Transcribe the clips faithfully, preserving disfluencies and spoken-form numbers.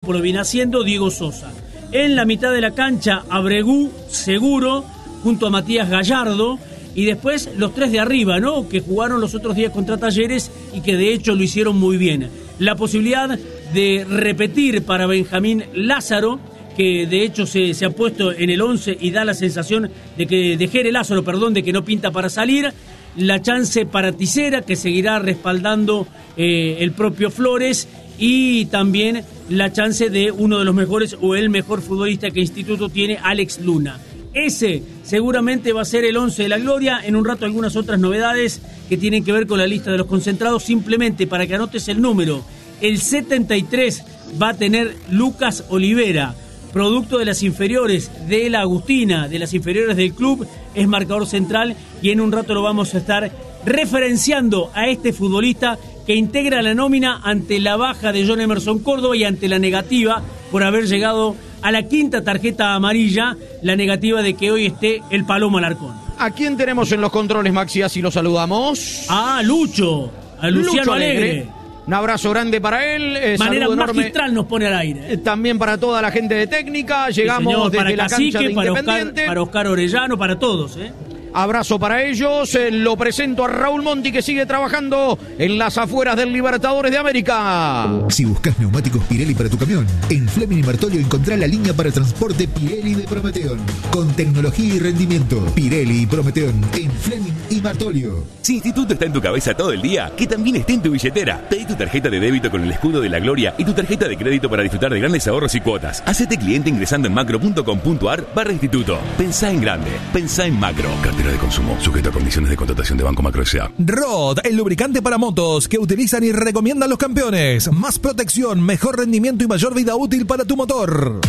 grupo lo viene haciendo Diego Sosa. En la mitad de la cancha, Abregú, seguro, junto a Matías Gallardo. Y después los tres de arriba, ¿no? Que jugaron los otros días contra Talleres y que de hecho lo hicieron muy bien. La posibilidad de repetir para Benjamín Lázaro, que de hecho se, se ha puesto en el once y da la sensación de que, de Jere Lázaro, perdón, de que no pinta para salir. La chance para Tisera, que seguirá respaldando eh, el propio Flores. Y también la chance de uno de los mejores o el mejor futbolista que Instituto tiene, Alex Luna. Ese seguramente va a ser el once de la gloria. En un rato algunas otras novedades que tienen que ver con la lista de los concentrados. Simplemente para que anotes el número, el setenta y tres va a tener Lucas Olivera, producto de las inferiores de la Agustina, de las inferiores del club, es marcador central y en un rato lo vamos a estar referenciando a este futbolista que integra la nómina ante la baja de John Emerson Córdoba y ante la negativa por haber llegado a la quinta tarjeta amarilla, la negativa de que hoy esté el Palomo Alarcón. ¿A quién tenemos en los controles, Maxi? Así lo saludamos. Ah, Lucho, a Luciano Lucho Alegre. Alegre. Un abrazo grande para él. Eh, Manera magistral enorme. nos pone al aire. Eh, también para toda la gente de técnica. Llegamos sí, señor, desde para la Cacique, cancha de para Independiente. Oscar, para Oscar Orellano, para todos, ¿eh? Abrazo para ellos. Eh, lo presento a Raúl Monti, que sigue trabajando en las afueras del Libertadores de América. Si buscas neumáticos Pirelli para tu camión, en Fleming y Martolio encontrá la línea para transporte Pirelli de Prometeon. Con tecnología y rendimiento. Pirelli y Prometeon en Fleming y Martolio. Si Instituto está en tu cabeza todo el día, que también esté en tu billetera. Pedí tu tarjeta de débito con el escudo de la gloria y tu tarjeta de crédito para disfrutar de grandes ahorros y cuotas. Hacete cliente ingresando en macro.com.ar barra instituto. Pensá en grande. Pensá en macro. Cartera de consumo. Sujeto a condiciones de contratación de Banco Macro S A. Rod, el lubricante para motos que utilizan y recomiendan los campeones. Más protección, mejor rendimiento y mayor vida útil para tu motor.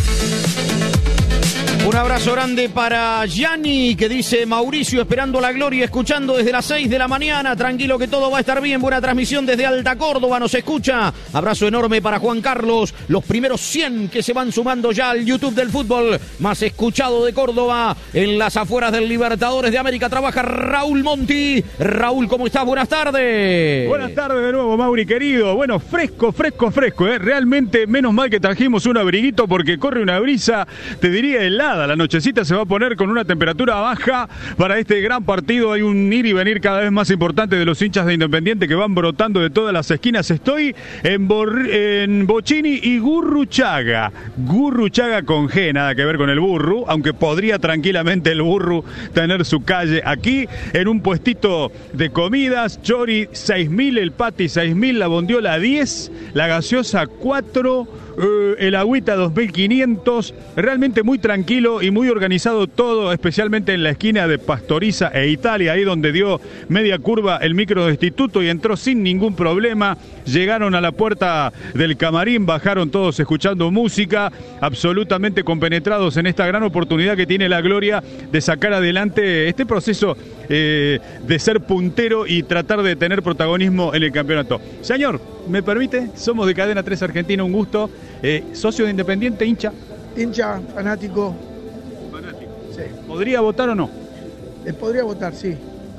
Un abrazo grande para Gianni, que dice: Mauricio esperando la gloria, escuchando desde las seis de la mañana, tranquilo que todo va a estar bien, buena transmisión desde Alta Córdoba, nos escucha. Abrazo enorme para Juan Carlos, los primeros cien que se van sumando ya al YouTube del fútbol más escuchado de Córdoba, en las afueras del Libertadores de América, trabaja Raúl Monti. Raúl, ¿cómo estás? Buenas tardes. Buenas tardes de nuevo, Mauri querido. Bueno, fresco, fresco, fresco, ¿eh? Realmente, menos mal que trajimos un abriguito porque corre una brisa, te diría helada. La nochecita se va a poner con una temperatura baja para este gran partido. Hay un ir y venir cada vez más importante de los hinchas de Independiente que van brotando de todas las esquinas. Estoy en, Bor- en Bocini y Gurruchaga. Gurruchaga con G, nada que ver con el burro, aunque podría tranquilamente el burro tener su calle aquí, en un puestito de comidas. Chori seis mil, el pati seis mil, la bondiola diez, la gaseosa cuatro, eh, el agüita dos mil quinientos. Realmente muy tranquilo y muy organizado todo, especialmente en la esquina de Pastoriza e Italia, ahí donde dio media curva el micro de Instituto y entró sin ningún problema. Llegaron a la puerta del camarín, bajaron todos escuchando música, absolutamente compenetrados en esta gran oportunidad que tiene la Gloria de sacar adelante este proceso eh, de ser puntero y tratar de tener protagonismo en el campeonato. Señor, ¿me permite? Somos de Cadena tres Argentina, un gusto. Eh, socio de Independiente, hincha. Hincha, fanático. Fanático. Sí. ¿Podría votar o no? Eh, podría votar, sí.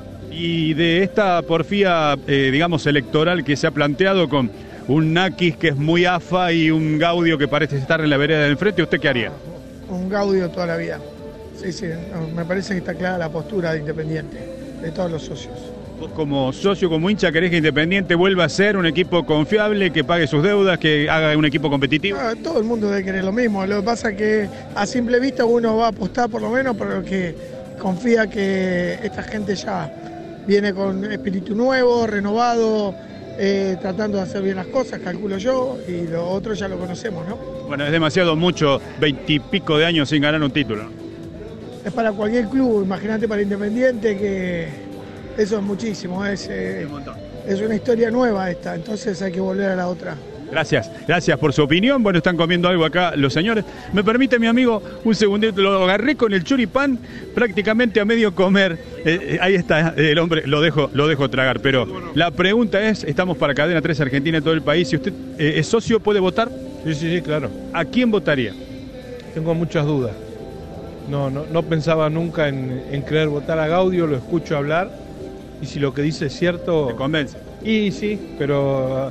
Y de esta porfía, eh, digamos, electoral que se ha planteado con un Nakis que es muy afa y un Gaudio que parece estar en la vereda del frente, ¿usted qué haría? Un Gaudio toda la vida. Sí, sí, no, me parece que está clara la postura de Independiente, de todos los socios. Vos como socio, como hincha, querés que Independiente vuelva a ser un equipo confiable, que pague sus deudas, que haga un equipo competitivo. Ah, todo el mundo debe querer lo mismo. Lo que pasa es que a simple vista uno va a apostar por lo menos por lo que confía que esta gente ya viene con espíritu nuevo, renovado, eh, tratando de hacer bien las cosas, calculo yo, y lo otro ya lo conocemos, ¿no? Bueno, es demasiado mucho, veintipico de años sin ganar un título. Es para cualquier club, imagínate para Independiente que eso es muchísimo, es, eh, es una historia nueva esta, entonces hay que volver a la otra. Gracias, gracias por su opinión. Bueno, están comiendo algo acá los señores. ¿Me permite, mi amigo, un segundito? Lo agarré con el choripán prácticamente a medio comer. Eh, eh, ahí está, el hombre, lo dejo, lo dejo tragar. Pero la pregunta es, estamos para Cadena tres Argentina en todo el país. Si usted eh, es socio, ¿puede votar? Sí, sí, sí, claro. ¿A quién votaría? Tengo muchas dudas. No, no, no pensaba nunca en, en querer votar a Gaudio, lo escucho hablar. Y si lo que dice es cierto... ¿Te convence? Y sí, pero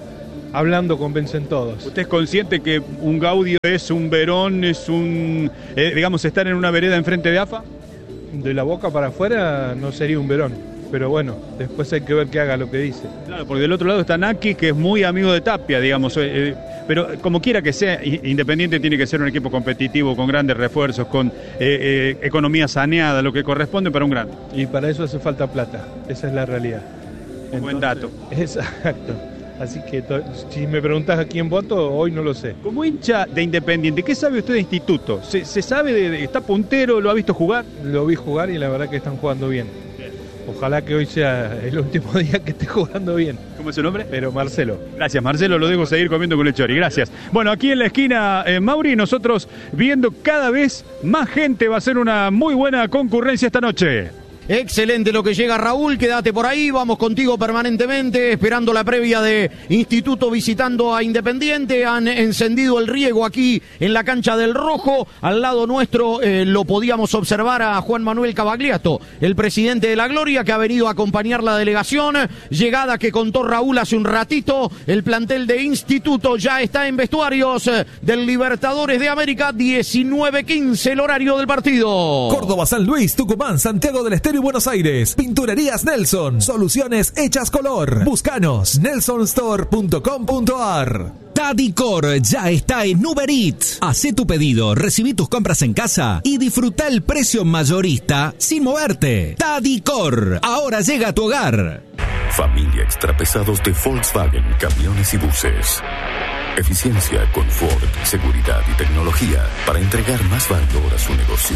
hablando convencen todos. ¿Usted es consciente que un Gaudio es un Verón, es un, eh, digamos, estar en una vereda enfrente de A F A? De la boca para afuera no sería un Verón, pero bueno, después hay que ver que haga lo que dice. Claro, porque del otro lado está Naki, que es muy amigo de Tapia, digamos, eh, eh, pero como quiera que sea, Independiente tiene que ser un equipo competitivo, con grandes refuerzos, con eh, eh, economía saneada, lo que corresponde para un grande. Y para eso hace falta plata, esa es la realidad. Un buen dato. Exacto. Así que to- si me preguntás a quién voto, hoy no lo sé. Como hincha de Independiente, ¿qué sabe usted de Instituto? ¿Se, se sabe de, de- está puntero, lo ha visto jugar? Lo vi jugar y la verdad que están jugando bien. Ojalá que hoy sea el último día que esté jugando bien. ¿Cómo es su nombre? Pero Marcelo. Gracias, Marcelo, lo dejo seguir comiendo con el chori, gracias. Bueno, aquí en la esquina, eh, Mauri, nosotros viendo cada vez más gente, va a ser una muy buena concurrencia esta noche. Excelente lo que llega, Raúl, quédate por ahí, vamos contigo permanentemente, esperando la previa de Instituto visitando a Independiente. Han encendido el riego aquí en la cancha del Rojo, al lado nuestro eh, lo podíamos observar a Juan Manuel Cavagliato, el presidente de la Gloria, que ha venido a acompañar la delegación, llegada que contó Raúl hace un ratito. El plantel de Instituto ya está en vestuarios eh, del Libertadores de América, diecinueve quince el horario del partido. Córdoba, San Luis, Tucumán, Santiago del Estero y Buenos Aires. Pinturerías Nelson. Soluciones hechas color. Búscanos. nelson store punto com punto a r. Tadicor ya está en Uber Eats. Hacé tu pedido, recibí tus compras en casa y disfruta el precio mayorista sin moverte. Tadicor, ahora llega a tu hogar. Familia Extrapesados de Volkswagen, camiones y buses. Eficiencia, confort, seguridad y tecnología para entregar más valor a su negocio.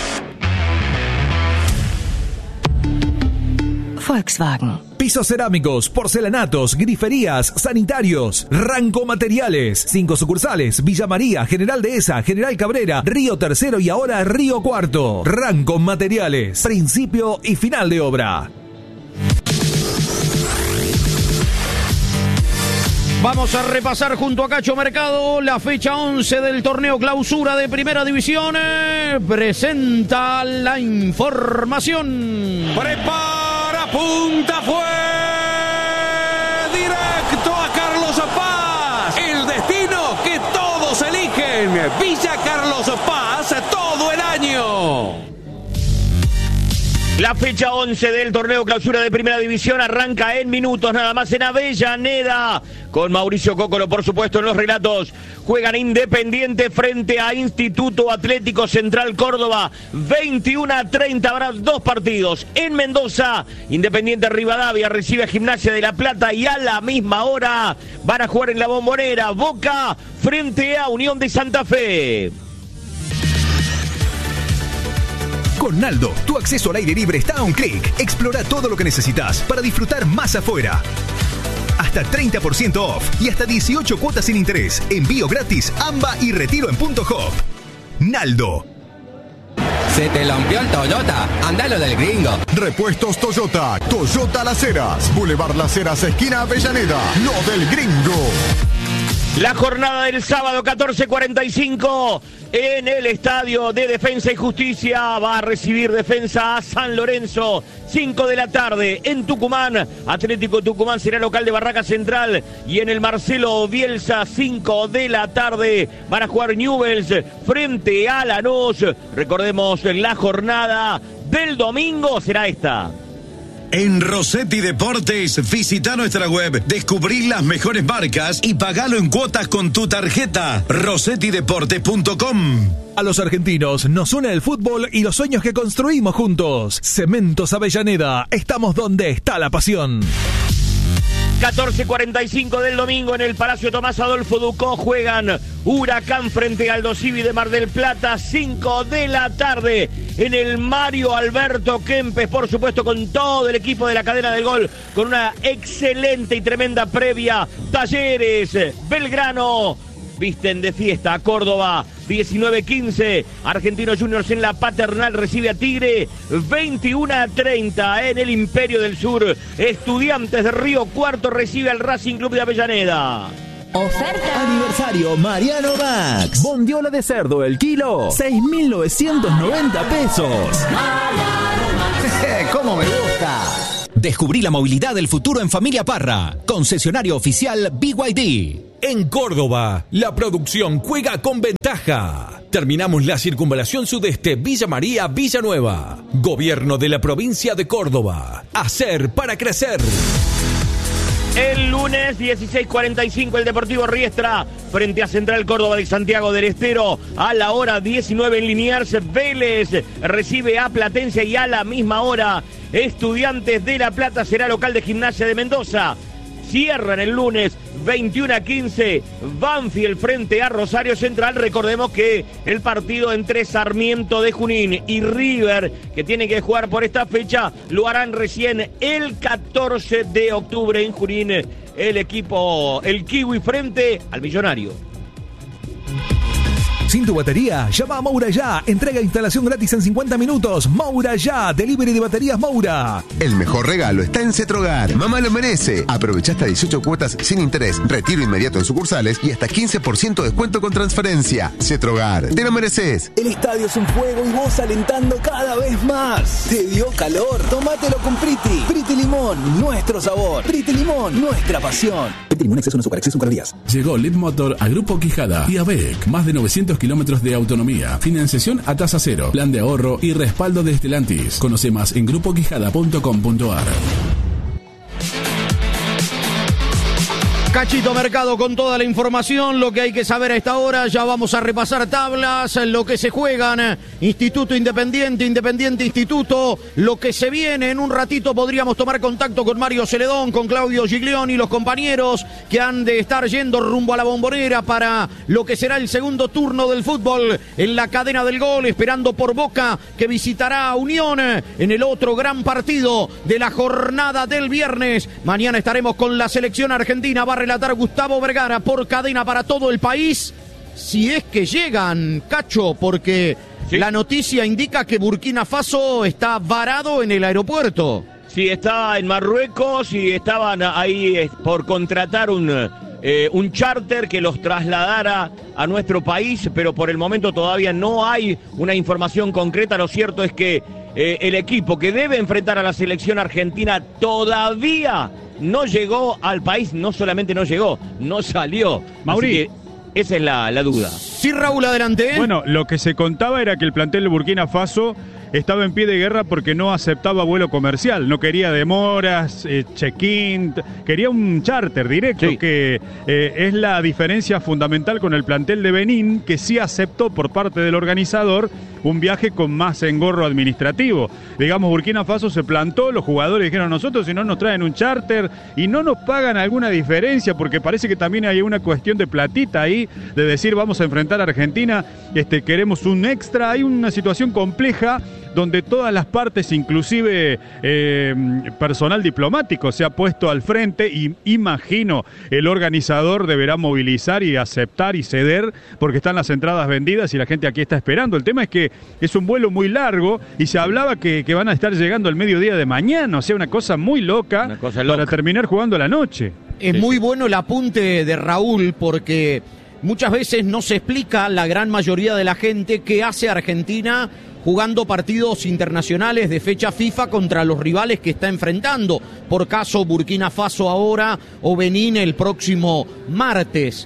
Volkswagen. Pisos cerámicos, porcelanatos, griferías, sanitarios, Ranco Materiales. Cinco sucursales: Villa María, General Dehesa, General Cabrera, Río Tercero y ahora Río Cuarto. Ranco Materiales. Principio y final de obra. Vamos a repasar junto a Cacho Mercado la fecha once del torneo clausura de Primera División. Eh, presenta la información. Prepara, punta, fue directo a Carlos Paz. El destino que todos eligen. Villa Carlos Paz todo el año. La fecha once del torneo clausura de Primera División arranca en minutos nada más en Avellaneda, con Mauricio Cócolo, por supuesto, en los relatos. Juegan Independiente frente a Instituto Atlético Central Córdoba. veintiuno a treinta habrá dos partidos. En Mendoza, Independiente Rivadavia recibe a Gimnasia de La Plata y a la misma hora van a jugar en la Bombonera Boca frente a Unión de Santa Fe. Con Naldo, tu acceso al aire libre está a un clic. Explora todo lo que necesitas para disfrutar más afuera. Hasta treinta por ciento off y hasta dieciocho cuotas sin interés. Envío gratis, AMBA y retiro en punto hop. Naldo. Se te lampió el Toyota, andalo del gringo. Repuestos Toyota, Toyota Las Heras, Boulevard Las Heras, esquina Avellaneda, lo del gringo. La jornada del sábado catorce cuarenta y cinco en el estadio de Defensa y Justicia va a recibir Defensa a San Lorenzo. cinco de la tarde en Tucumán. Atlético Tucumán será local de Barraca Central. Y en el Marcelo Bielsa, cinco de la tarde van a jugar Newell's frente a Lanús. Recordemos, la jornada del domingo será esta. En Rossetti Deportes, visita nuestra web, descubrí las mejores marcas y pagalo en cuotas con tu tarjeta. rossetti deportes punto com. A los argentinos nos une el fútbol y los sueños que construimos juntos. Cementos Avellaneda, estamos donde está la pasión. catorce cuarenta y cinco del domingo en el Palacio Tomás Adolfo Ducó juegan Huracán frente a Aldo Civi de Mar del Plata. cinco de la tarde en el Mario Alberto Kempes, por supuesto con todo el equipo de la cadena del gol, con una excelente y tremenda previa. Talleres, Belgrano visten de fiesta a Córdoba. diecinueve quince, Argentinos Juniors en la Paternal recibe a Tigre. veintiuno a treinta en el Imperio del Sur, Estudiantes de Río Cuarto recibe al Racing Club de Avellaneda. Oferta. Aniversario Mariano Max. Bondiola de cerdo el kilo, seis mil novecientos noventa pesos. ¿Cómo me gusta? Descubrí la movilidad del futuro en Familia Parra. Concesionario oficial B Y D. En Córdoba, la producción juega con ventaja. Terminamos la circunvalación sudeste Villa María Villanueva. Gobierno de la provincia de Córdoba. Hacer para crecer. El lunes dieciséis cuarenta y cinco el Deportivo Riestra frente a Central Córdoba de Santiago del Estero. A la hora diecinueve en Liniers, Vélez recibe a Platense y a la misma hora Estudiantes de La Plata será local de Gimnasia de Mendoza. Cierran el lunes veintiuno a quince Banfield frente a Rosario Central. Recordemos que el partido entre Sarmiento de Junín y River, que tiene que jugar por esta fecha, lo harán recién el catorce de octubre en Junín. El equipo, el Kiwi frente al Millonario. Sin tu batería, llama a Moura Ya. Entrega e instalación gratis en cincuenta minutos. Moura Ya, delivery de baterías Moura. El mejor regalo está en Cetrogar. Mamá lo merece. Aprovecha hasta dieciocho cuotas sin interés, retiro inmediato en sucursales y hasta quince por ciento de descuento con transferencia. Cetrogar, te lo mereces. El estadio es un fuego y vos alentando cada vez más. ¿Te dio calor? Tómatelo con Priti. Priti Limón, nuestro sabor. Priti Limón, nuestra pasión. Priti Limón, exceso no azúcar, exceso en calorías. Llegó Lead Motor a Grupo Quijada y a B E C. Más de novecientos kilómetros de autonomía, financiación a tasa cero, plan de ahorro y respaldo de Stellantis. Conoce más en grupo quijada punto com punto a r. Cachito Mercado con toda la información, lo que hay que saber a esta hora. Ya vamos a repasar tablas, lo que se juegan, Instituto Independiente, Independiente Instituto, lo que se viene. En un ratito podríamos tomar contacto con Mario Celedón, con Claudio Giglioni, los compañeros que han de estar yendo rumbo a la Bombonera para lo que será el segundo turno del fútbol en la cadena del gol, esperando por Boca, que visitará a Unión en el otro gran partido de la jornada del viernes. Mañana estaremos con la selección argentina. Va a relatar Gustavo Vergara por cadena para todo el país, si es que llegan, Cacho, porque sí, la noticia indica que Burkina Faso está varado en el aeropuerto. Sí, está en Marruecos y estaban ahí por contratar un, eh, un charter que los trasladara a nuestro país, pero por el momento todavía no hay una información concreta. Lo cierto es que eh, el equipo que debe enfrentar a la selección argentina todavía no llegó al país, no solamente no llegó, no salió. Mauri, así que esa es la, la duda. Sí, Raúl, adelante. Bueno, lo que se contaba era que el plantel de Burkina Faso estaba en pie de guerra porque no aceptaba vuelo comercial, no quería demoras, eh, check-in, quería un charter directo, sí, que eh, es la diferencia fundamental con el plantel de Benín, que sí aceptó por parte del organizador un viaje con más engorro administrativo. Digamos, Burkina Faso se plantó, los jugadores dijeron: nosotros si no nos traen un charter y no nos pagan alguna diferencia, porque parece que también hay una cuestión de platita ahí, de decir vamos a enfrentar a Argentina, este, queremos un extra. Hay una situación compleja donde todas las partes, inclusive eh, personal diplomático, se ha puesto al frente y imagino el organizador deberá movilizar y aceptar y ceder porque están las entradas vendidas y la gente aquí está esperando. El tema es que es un vuelo muy largo y se hablaba que, que van a estar llegando al mediodía de mañana, o sea, una cosa muy loca, una cosa loca, para terminar jugando la noche. Es muy bueno el apunte de Raúl porque muchas veces no se explica la gran mayoría de la gente qué hace Argentina jugando partidos internacionales de fecha FIFA contra los rivales que está enfrentando, por caso Burkina Faso ahora o Benín el próximo martes.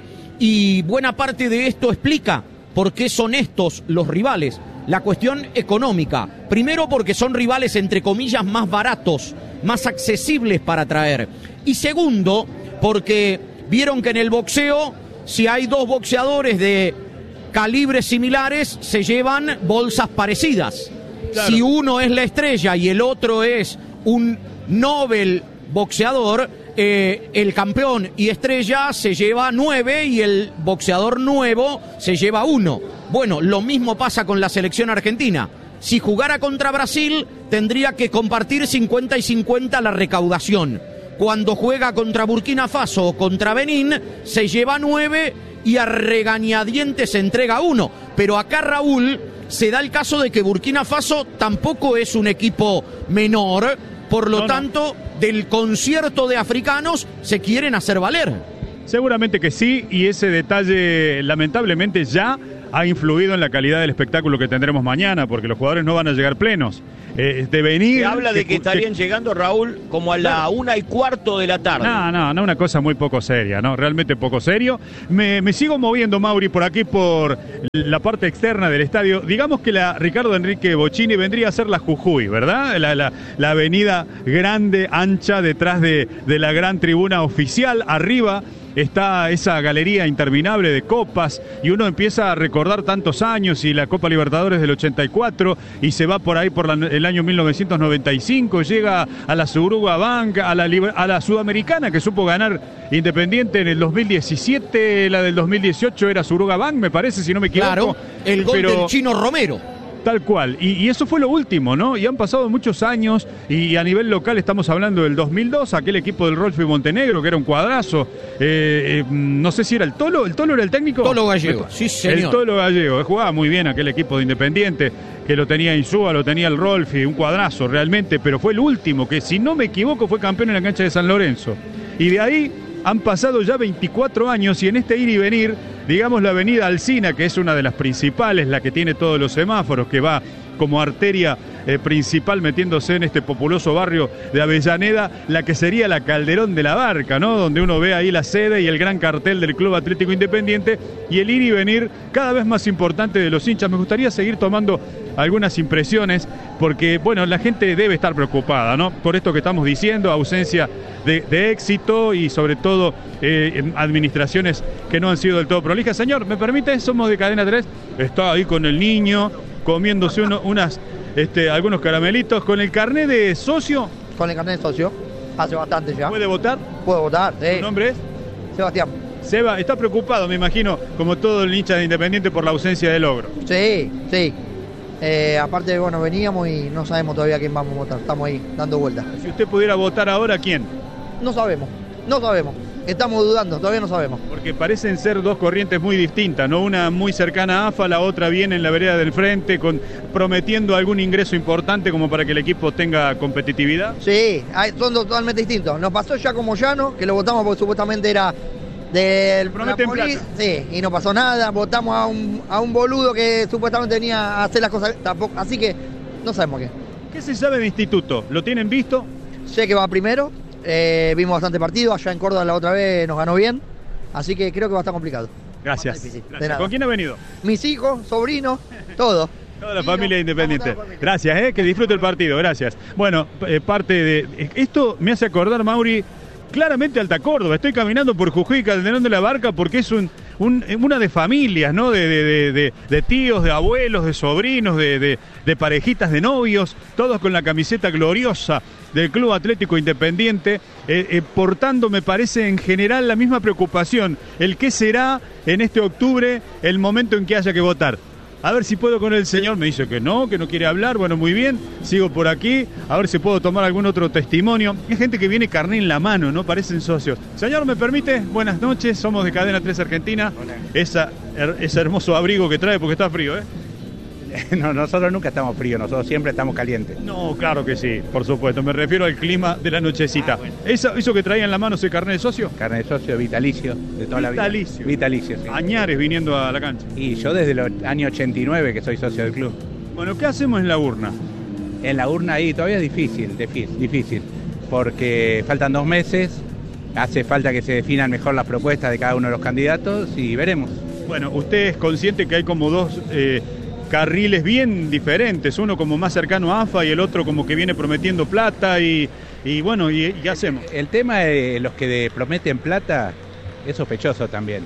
Y buena parte de esto explica por qué son estos los rivales. La cuestión económica, primero porque son rivales entre comillas más baratos, más accesibles para traer. Y segundo, porque vieron que en el boxeo, si hay dos boxeadores de calibres similares, se llevan bolsas parecidas. Claro. Si uno es la estrella y el otro es un Nobel boxeador, eh, el campeón y estrella se lleva nueve y el boxeador nuevo se lleva uno. Bueno, lo mismo pasa con la selección argentina. Si jugara contra Brasil, tendría que compartir cincuenta y cincuenta la recaudación. Cuando juega contra Burkina Faso o contra Benín, se lleva nueve y a regañadientes se entrega uno. Pero acá, Raúl, se da el caso de que Burkina Faso tampoco es un equipo menor, por lo no, tanto, no. del concierto de africanos se quieren hacer valer. Seguramente que sí, y ese detalle lamentablemente ya ha influido en la calidad del espectáculo que tendremos mañana, porque los jugadores no van a llegar plenos. Eh, de venir... Se habla de que, que estarían que, llegando, Raúl, como a la claro. una y cuarto de la tarde. No, no, no, una cosa muy poco seria, ¿no? Realmente poco serio. Me, me sigo moviendo, Mauri, por aquí, por la parte externa del estadio. Digamos que la Ricardo Enrique Bocchini vendría a ser la Jujuy, ¿verdad? La, la, la avenida grande, ancha, detrás de, de la gran tribuna oficial, arriba está esa galería interminable de copas y uno empieza a recordar tantos años y la Copa Libertadores del ochenta y cuatro y se va por ahí por la, el año mil novecientos noventa y cinco, llega a la Suruga Bank, a la, a la Sudamericana que supo ganar Independiente en el dos mil diecisiete, la del dos mil dieciocho era Suruga Bank, me parece, si no me equivoco. Claro, el gol pero... del Chino Romero. Tal cual, y, y eso fue lo último, ¿no? Y han pasado muchos años, y a nivel local estamos hablando del dos mil dos, aquel equipo del Rolfi Montenegro, que era un cuadrazo, eh, eh, no sé si era el Tolo, ¿el Tolo era el técnico? Tolo Gallego, sí señor. El Tolo Gallego, jugaba muy bien aquel equipo de Independiente, que lo tenía Insúa, lo tenía el Rolfi, un cuadrazo realmente, pero fue el último, que si no me equivoco fue campeón en la cancha de San Lorenzo. Y de ahí han pasado ya veinticuatro años y en este ir y venir, digamos la avenida Alsina, que es una de las principales, la que tiene todos los semáforos, que va como arteria eh, principal metiéndose en este populoso barrio de Avellaneda, la que sería la Calderón de la Barca, ¿no? Donde uno ve ahí la sede y el gran cartel del Club Atlético Independiente y el ir y venir cada vez más importante de los hinchas. Me gustaría seguir tomando algunas impresiones porque, bueno, la gente debe estar preocupada, ¿no? Por esto que estamos diciendo, ausencia de, de éxito y sobre todo eh, administraciones que no han sido del todo prolijas. Señor, ¿me permite? Somos de Cadena tres. Está ahí con el niño comiéndose uno, unas, este, algunos caramelitos con el carnet de socio. Con el carnet de socio, hace bastante ya. ¿Puede votar? Puedo votar, sí. ¿Su nombre es? Sebastián. Seba, está preocupado, me imagino, como todo el hincha de Independiente por la ausencia de Logro. Sí, sí. Eh, aparte, bueno, veníamos y no sabemos todavía quién vamos a votar. Estamos ahí, dando vueltas. Si usted pudiera votar ahora, ¿quién? No sabemos, no sabemos. Estamos dudando, todavía no sabemos. Porque parecen ser dos corrientes muy distintas, ¿no? Una muy cercana a AFA, la otra viene en la vereda del frente, con, prometiendo algún ingreso importante como para que el equipo tenga competitividad. Sí, hay, son totalmente distintos. Nos pasó ya como Llano, que lo votamos porque supuestamente era del Prometen Napoli, sí, y no pasó nada. Votamos a un, a un boludo que supuestamente venía a hacer las cosas tampoco, así que no sabemos qué. ¿Qué se sabe de Instituto? ¿Lo tienen visto? Sé que va primero. Eh, vimos bastante partido, allá en Córdoba la otra vez nos ganó bien, así que creo que va a estar complicado. Gracias. Gracias. ¿Con quién ha venido? Mis hijos, sobrinos, todo. Toda la familia independiente. Gracias, eh, que disfrute el partido, gracias. Bueno, eh, parte de... Esto me hace acordar, Mauri, claramente Alta Córdoba. Estoy caminando por Jujuy y Calderón de la Barca porque es un, un, una de familias, ¿no? De, de, de, de, de tíos, de abuelos, de sobrinos, de, de, de parejitas, de novios, todos con la camiseta gloriosa del Club Atlético Independiente, eh, eh, portando, me parece, en general la misma preocupación. El qué será en este octubre el momento en que haya que votar. A ver si puedo con el señor. Me dice que no, que no quiere hablar. Bueno, muy bien, sigo por aquí. A ver si puedo tomar algún otro testimonio. Hay gente que viene carné en la mano, ¿no? Parecen socios. Señor, ¿me permite? Buenas noches, somos de Cadena tres Argentina. Esa, ese hermoso abrigo que trae porque está frío, ¿eh? No, nosotros nunca estamos fríos, nosotros siempre estamos calientes. No, claro que sí, por supuesto. Me refiero al clima de la nochecita. Ah, bueno. ¿Eso, ¿Eso que traía en la mano ese carnet de socio? Carnet de socio vitalicio de toda vitalicio. la vida. Vitalicio. Sí. Añares viniendo a la cancha. Y yo desde el año ochenta y nueve que soy socio del club. Bueno, ¿qué hacemos en la urna? En la urna ahí todavía es difícil, difícil, difícil. Porque faltan dos meses, hace falta que se definan mejor las propuestas de cada uno de los candidatos y veremos. Bueno, usted es consciente que hay como dos... Eh, carriles bien diferentes, uno como más cercano a AFA y el otro como que viene prometiendo plata y, y bueno, ¿y qué hacemos? El, el tema de los que de prometen plata es sospechoso también,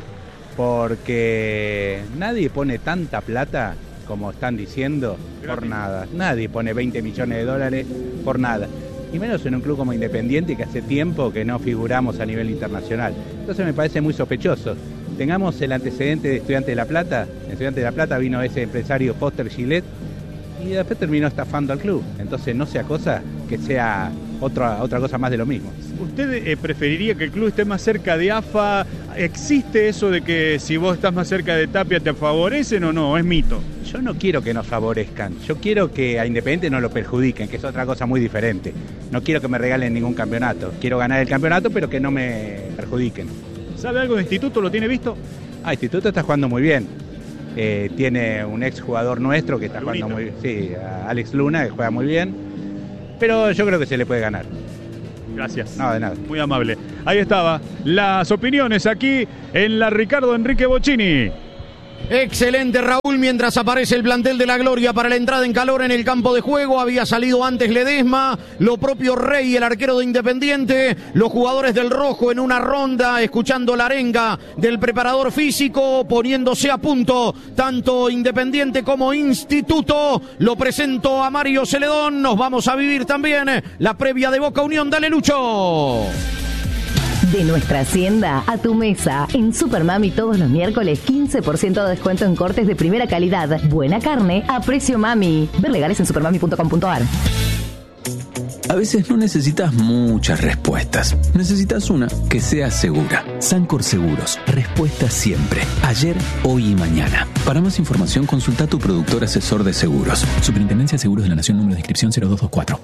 porque nadie pone tanta plata como están diciendo por nada, nadie pone veinte millones de dólares por nada, y menos en un club como Independiente que hace tiempo que no figuramos a nivel internacional, entonces me parece muy sospechoso. Tengamos el antecedente de Estudiante de La Plata. En Estudiante de La Plata vino ese empresario Foster Gillette y después terminó estafando al club. Entonces no sea cosa que sea otra, otra cosa más de lo mismo. ¿Usted eh, preferiría que el club esté más cerca de AFA? ¿Existe eso de que si vos estás más cerca de Tapia te favorecen o no? ¿Es mito? Yo no quiero que nos favorezcan. Yo quiero que a Independiente no lo perjudiquen, que es otra cosa muy diferente. No quiero que me regalen ningún campeonato. Quiero ganar el campeonato, pero que no me perjudiquen. ¿Sabe algo de Instituto? ¿Lo tiene visto? Ah, Instituto está jugando muy bien. Eh, tiene un ex jugador nuestro que está Lunita. jugando muy bien. Sí, Alex Luna, que juega muy bien. Pero yo creo que se le puede ganar. Gracias. No, de nada. Muy amable. Ahí estaba. Las opiniones aquí en la Ricardo Enrique Bocchini. Excelente, Raúl, mientras aparece el plantel de la Gloria para la entrada en calor en el campo de juego. Había salido antes Ledesma, lo propio Rey, el arquero de Independiente, los jugadores del Rojo en una ronda, escuchando la arenga del preparador físico, poniéndose a punto tanto Independiente como Instituto. Lo presento a Mario Celedón. Nos vamos a vivir también la previa de Boca Unión. Dale, Lucho. De nuestra hacienda a tu mesa. En Supermami todos los miércoles quince por ciento de descuento en cortes de primera calidad. Buena carne a precio mami. Ver legales en supermami punto com punto a r. A veces no necesitas muchas respuestas. Necesitas una que sea segura. Sancor Seguros. Respuesta siempre. Ayer, hoy y mañana. Para más información, consulta a tu productor asesor de seguros. Superintendencia de Seguros de la Nación, número de inscripción cero dos dos cuatro.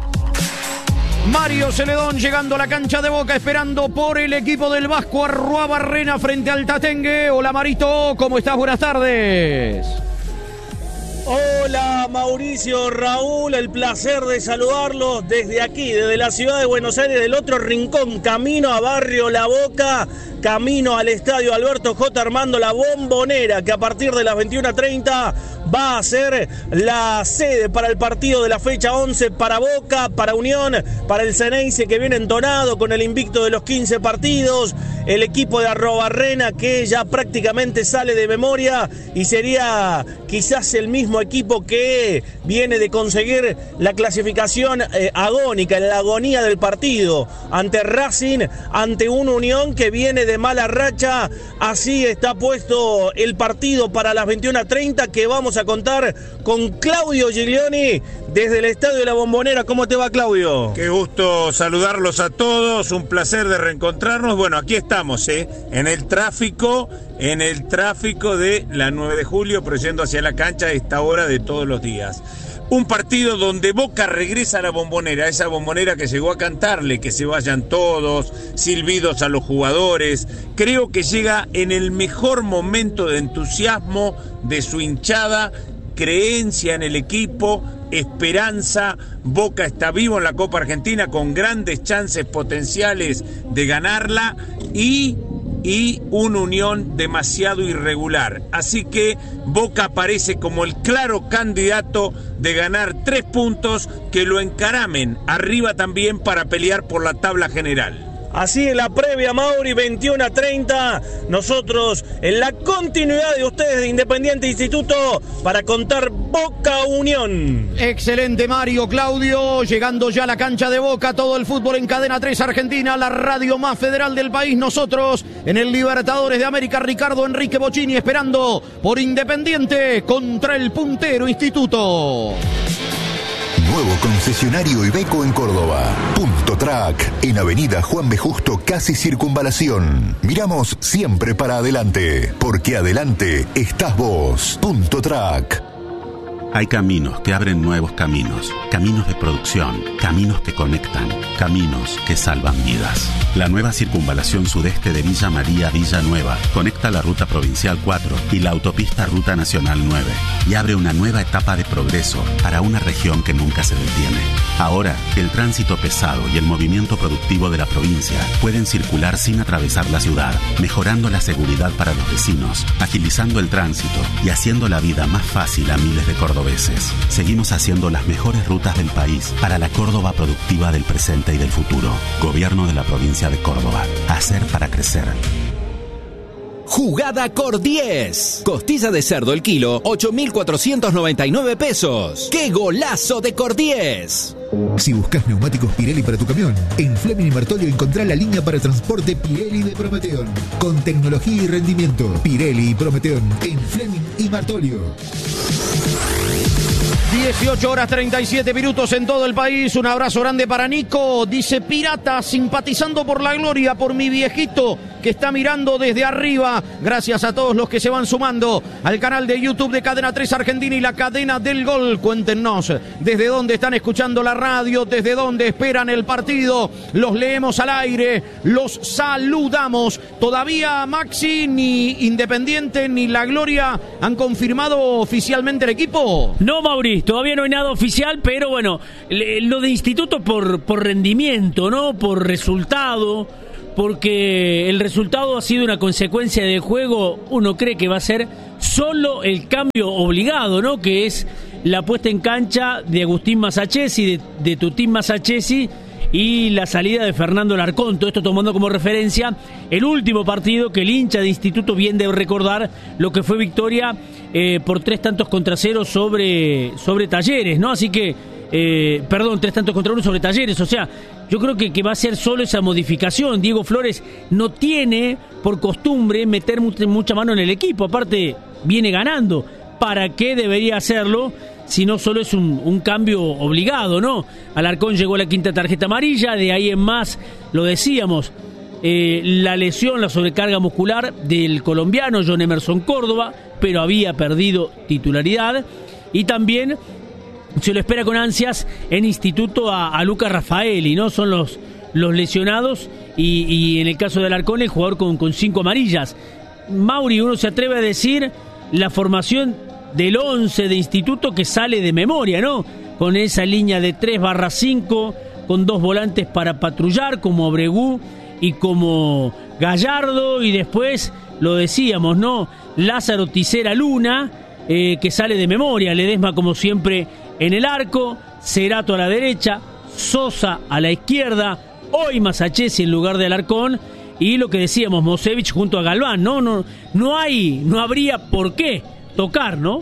Mario Celedón llegando a la cancha de Boca, esperando por el equipo del Vasco Arruabarrena frente al Tatengue. Hola Marito, ¿cómo estás? Buenas tardes. Hola Mauricio, Raúl, el placer de saludarlos desde aquí, desde la ciudad de Buenos Aires, del otro rincón, camino a Barrio La Boca, camino al estadio Alberto J. Armando La Bombonera, que a partir de las veintiuna treinta va a ser la sede para el partido de la fecha once para Boca, para Unión, para el Ceneice que viene entonado con el invicto de los quince partidos, el equipo de Arruabarrena que ya prácticamente sale de memoria y sería quizás el mismo equipo que viene de conseguir la clasificación eh, agónica, en la agonía del partido, ante Racing, ante una Unión que viene de mala racha. Así está puesto el partido para las veintiuna treinta, que vamos a contar con Claudio Giglioni desde el Estadio de la Bombonera. ¿Cómo te va, Claudio? Qué gusto saludarlos a todos, un placer de reencontrarnos. Bueno, aquí estamos, ¿eh? en el tráfico, en el tráfico de la nueve de julio, pero yendo hacia la cancha a esta hora de todos los días. Un partido donde Boca regresa a la Bombonera, esa Bombonera que llegó a cantarle que se vayan todos, silbidos a los jugadores. Creo que llega en el mejor momento de entusiasmo de su hinchada, creencia en el equipo, esperanza. Boca está vivo en la Copa Argentina con grandes chances potenciales de ganarla y... y una Unión demasiado irregular. Así que Boca aparece como el claro candidato de ganar tres puntos que lo encaramen arriba también para pelear por la tabla general. Así en la previa, Mauri, veintiuna treinta, nosotros en la continuidad de ustedes de Independiente Instituto para contar Boca Unión. Excelente, Mario, Claudio, llegando ya a la cancha de Boca, todo el fútbol en Cadena tres Argentina, la radio más federal del país. Nosotros en el Libertadores de América, Ricardo Enrique Bocchini esperando por Independiente contra el puntero Instituto. Nuevo concesionario Iveco en Córdoba. Punto Track, en Avenida Juan B. Justo, casi Circunvalación. Miramos siempre para adelante, porque adelante estás vos. Punto Track. Hay caminos que abren nuevos caminos, caminos de producción, caminos que conectan, caminos que salvan vidas. La nueva circunvalación sudeste de Villa María Villanueva conecta la ruta provincial cuatro y la autopista ruta nacional nueve y abre una nueva etapa de progreso para una región que nunca se detiene. Ahora, el tránsito pesado y el movimiento productivo de la provincia pueden circular sin atravesar la ciudad, mejorando la seguridad para los vecinos, agilizando el tránsito y haciendo la vida más fácil a miles de cordobeses. Seguimos haciendo las mejores rutas del país para la Córdoba productiva del presente y del futuro. Gobierno de la provincia de Córdoba. Hacer para crecer. Jugada Cor diez. Costilla de cerdo el kilo, ocho mil cuatrocientos noventa y nueve pesos. ¡Qué golazo de Cor diez! Si buscas neumáticos Pirelli para tu camión, en Fleming y Martolio encontrá la línea para transporte Pirelli de Prometeon. Con tecnología y rendimiento. Pirelli y Prometeon en Fleming y Martolio. dieciocho horas treinta y siete minutos en todo el país. Un abrazo grande para Nico. Dice Pirata, simpatizando por la gloria, por mi viejito que está mirando desde arriba. Gracias a todos los que se van sumando al canal de YouTube de Cadena tres Argentina y la Cadena del Gol. Cuéntenos desde dónde están escuchando la radio, desde dónde esperan el partido. Los leemos al aire, los saludamos. Todavía Maxi, ni Independiente ni la Gloria han confirmado oficialmente el equipo. No, Mauri, todavía no hay nada oficial, pero bueno, lo de Instituto por, por rendimiento, ¿no? Por resultado, porque el resultado ha sido una consecuencia del juego. Uno cree que va a ser solo el cambio obligado, ¿no? Que es la puesta en cancha de Agustín Masachesi, de, de Tutín Masachesi, y la salida de Fernando Larcón. Todo esto tomando como referencia el último partido que el hincha de Instituto bien debe recordar, lo que fue victoria eh, por tres tantos contra cero sobre, sobre Talleres, ¿no? Así que, eh, perdón, tres tantos contra uno sobre Talleres. O sea, yo creo que, que va a ser solo esa modificación. Diego Flores no tiene por costumbre meter mucha, mucha mano en el equipo. Aparte, viene ganando. ¿Para qué debería hacerlo? Si no solo es un, un cambio obligado, ¿no? Alarcón llegó la quinta tarjeta amarilla, de ahí en más, lo decíamos, eh, la lesión, la sobrecarga muscular del colombiano John Emerson Córdoba, pero había perdido titularidad, y también se lo espera con ansias en Instituto a, a Lucas Rafaeli, ¿no? Son los, los lesionados, y, y en el caso de Alarcón, el jugador con, con cinco amarillas. Mauri, uno se atreve a decir la formación del once de Instituto que sale de memoria, ¿no? Con esa línea de tres barra cinco, con dos volantes para patrullar, como Abregú y como Gallardo, y después, lo decíamos, ¿no? Lázaro Tisera Luna, eh, que sale de memoria, Ledesma como siempre en el arco, Cerato a la derecha, Sosa a la izquierda, hoy Masachesi en lugar de Alarcón, y lo que decíamos, Mosevich junto a Galván, ¿no? No, no hay, no habría por qué tocar, ¿no?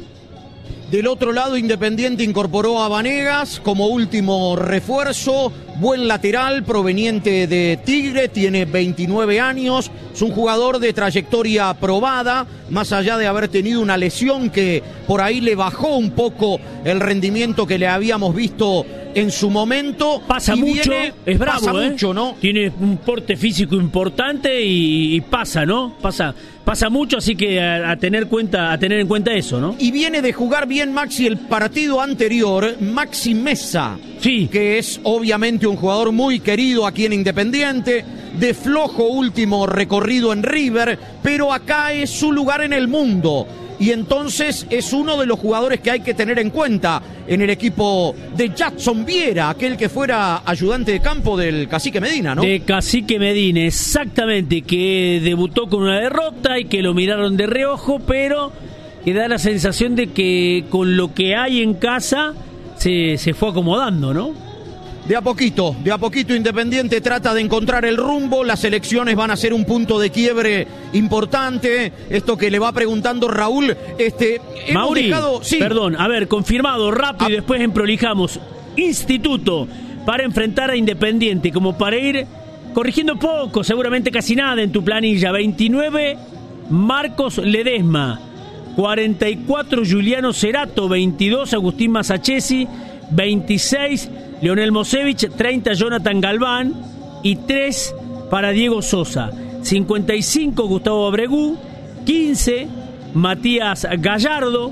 Del otro lado, Independiente incorporó a Vanegas como último refuerzo, buen lateral proveniente de Tigre, tiene veintinueve años, es un jugador de trayectoria probada, más allá de haber tenido una lesión que por ahí le bajó un poco el rendimiento que le habíamos visto en su momento. Pasa y mucho, viene, es bravo, pasa ¿eh? mucho, ¿no? Tiene un porte físico importante y, y pasa, ¿no? Pasa, pasa mucho, así que a, a tener cuenta, a tener en cuenta eso, ¿no? Y viene de jugar bien Maxi el partido anterior, Maxi Mesa, sí, que es obviamente un jugador muy querido aquí en Independiente, de flojo último recorrido en River, pero acá es su lugar en el mundo. Y entonces es uno de los jugadores que hay que tener en cuenta en el equipo de Jackson Viera, aquel que fuera ayudante de campo del Cacique Medina, ¿no? De Cacique Medina, exactamente, que debutó con una derrota y que lo miraron de reojo, pero que da la sensación de que con lo que hay en casa se, se fue acomodando, ¿no? De a poquito, de a poquito Independiente trata de encontrar el rumbo, las elecciones van a ser un punto de quiebre importante, esto que le va preguntando Raúl, este, hemos Mauri, dejado, sí. Perdón, a ver, confirmado, rápido, ah. y después emprolijamos. Instituto para enfrentar a Independiente, como para ir corrigiendo poco, seguramente casi nada en tu planilla. veintinueve, Marcos Ledesma, cuarenta y cuatro, Giuliano Cerato, veintidós, Agustín Masachesi, veintiséis, Leonel Mosevich, treinta, Jonathan Galván y tres para Diego Sosa, cincuenta y cinco, Gustavo Abregú, quince, Matías Gallardo,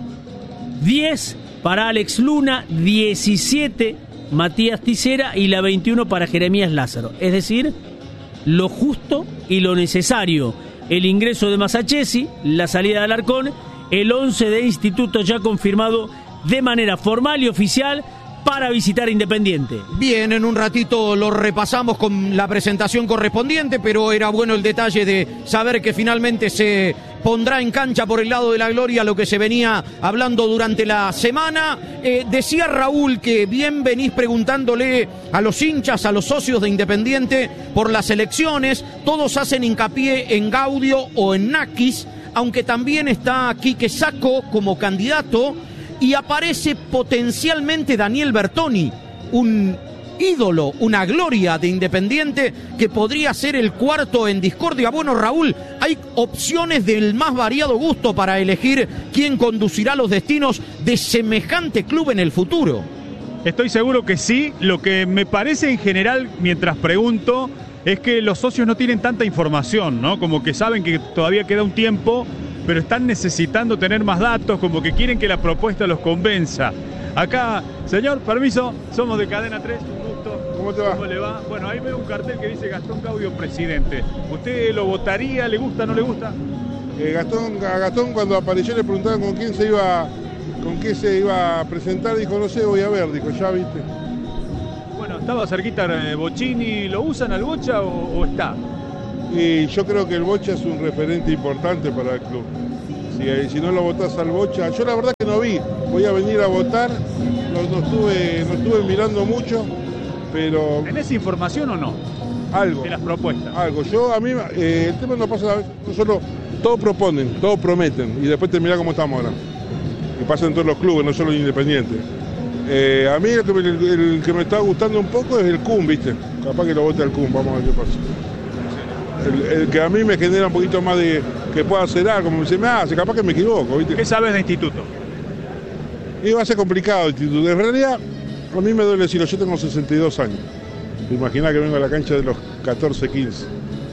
diez para Alex Luna, diecisiete, Matías Tisera y la veintiuno para Jeremías Lázaro. Es decir, lo justo y lo necesario. El ingreso de Masachesi, la salida de Alarcón, el once de Instituto ya confirmado de manera formal y oficial para visitar Independiente. Bien, en un ratito lo repasamos con la presentación correspondiente, pero era bueno el detalle de saber que finalmente se pondrá en cancha por el lado de la gloria lo que se venía hablando durante la semana. Eh, decía Raúl que bien venís preguntándole a los hinchas, a los socios de Independiente por las elecciones, todos hacen hincapié en Gaudio o en Nakis, aunque también está Quique Sacco como candidato, y aparece potencialmente Daniel Bertoni, un ídolo, una gloria de Independiente que podría ser el cuarto en discordia. Bueno, Raúl, hay opciones del más variado gusto para elegir quién conducirá los destinos de semejante club en el futuro. Estoy seguro que sí. Lo que me parece en general, mientras pregunto, es que los socios no tienen tanta información, ¿no? Como que saben que todavía queda un tiempo, pero están necesitando tener más datos, como que quieren que la propuesta los convenza. Acá, señor, permiso, somos de Cadena tres, un gusto. ¿Cómo te va? ¿Cómo le va? Bueno, ahí veo un cartel que dice Gastón Gaudio presidente. ¿Usted lo votaría? ¿Le gusta? ¿No le gusta? Eh, Gastón, a Gastón cuando apareció le preguntaban con quién se iba, con qué se iba a presentar, dijo, no sé, voy a ver, dijo, ya viste. Bueno, estaba cerquita eh, Bochini, ¿lo usan al Bocha o, o está? Y yo creo que el Bocha es un referente importante para el club. Si, si no lo votás al Bocha, yo la verdad que no vi, voy a venir a votar, no, no, estuve, no estuve mirando mucho, pero... ¿Tenés información o no? Algo. De las propuestas. Algo. Yo, a mí, eh, el tema no pasa, no solo, todos proponen, todos prometen, y después te mirá cómo estamos ahora. Que pasa en todos los clubes, no solo en Independiente. Eh, a mí el que, me, el, el que me está gustando un poco es el C U M, ¿viste? Capaz que lo vote el C U M, vamos a ver qué pasa. El, el que a mí me genera un poquito más de que pueda hacer algo, como se me hace, capaz que me equivoco, ¿viste? ¿Qué sabes de instituto? Y va a ser complicado el instituto. En realidad, a mí me duele decirlo, yo tengo sesenta y dos años. Imagina que vengo a la cancha de los catorce, quince.